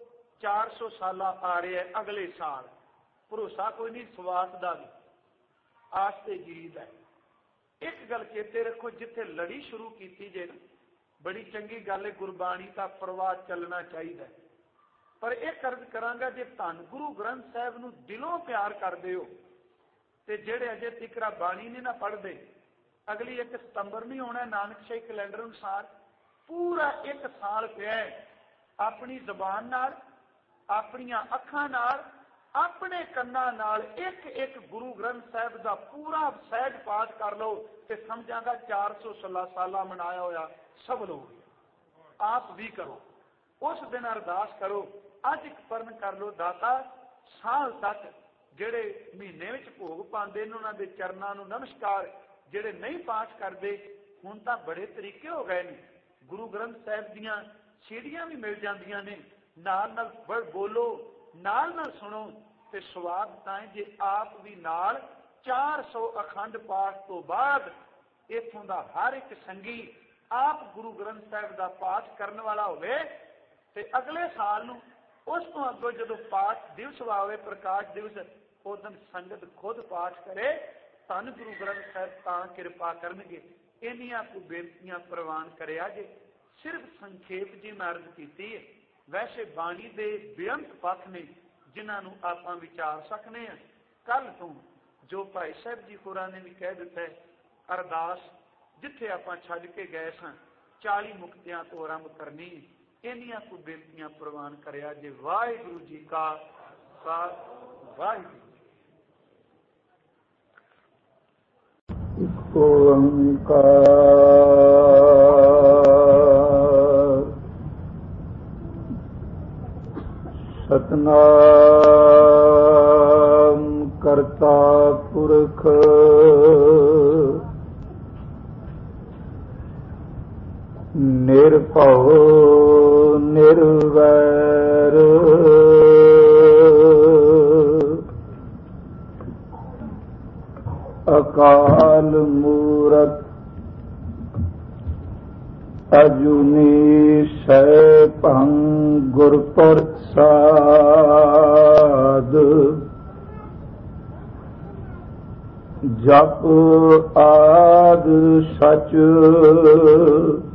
400 साल आ रहे हैं, अगले साल भरोसा कोई नहीं, सवास का भी आस ते जीद है। एक गल चेते रखो, जिथे लड़ी शुरू की जे बड़ी चंगी गल है, गुरबाणी का प्रवाह चलना चाहिए। पर यह अर्ज करांगा, जे धन गुरु ग्रंथ साहब नूं दिलों प्यार करदे हो ते जेड़े अजे तिकरा बाणी नहीं ना पढ़ते, अगली 1 सितंबर नहीं होना नानक शाही कैलेंडर अनुसार, पूरा 1 साल पिया अपनी जबान नाल, अपनियां अखां नाल, अपने कन्ना नाल एक एक गुरु ग्रंथ साहब का पूरा सहज पाठ कर लो, ते समझांगा 416 साल मनाया होया सब लोग। आप भी करो, उस दिन अरदास करो, अज एक परन कर लो, दाता साल तक जेड़े महीने विच भोग पाते उन्हां दे चरनां नूं नमस्कार, जेड़े नहीं पाठ करते हुण तां बड़े तरीके हो गए ने, गुरु ग्रंथ साहब दीआं सीढ़ियां भी मिल जांदियां ने, नाल नाल बोलो नाल नाल सुनो, ते स्वाद तां जे आप भी नाल 400 अखंड पाठ तो बाद इत्थों दा हर एक संगी आप गुरु ग्रंथ साहब का पाठ करने वाला होवे, ते अगले साल नूं उस तो अगों जदों पाठ दिवस आवे, प्रकाश दिवस, उस दिन संगत खुद पाठ करे, धन गुरु ग्रंथ साहब तां किरपा करनगे। इन्नियां को बेनतियां प्रवान करिया जे। सिर्फ संखेप जी मैं अर्ज कीती है, वैसे बाणी दे बेअंत पथ ने जिन्हां नूं आपां विचार सकने हैं। कल तो जो भाई साहब जी होरां ने भी कह दिता है, अरदास जिथे आपां छड्ड के गए सन 40 मुक्तियां तो आरंभ करनी, इन्नियां को बेनतियां प्रवान करिया जे। वाहिगुरू जी का खालसा, वाहिगुरू। इक ओंकार सतनाम करता पुरख निर्भव निर्वैर अकाल मूरत अजुनी सैभं गुर प्रसाद जप आद सच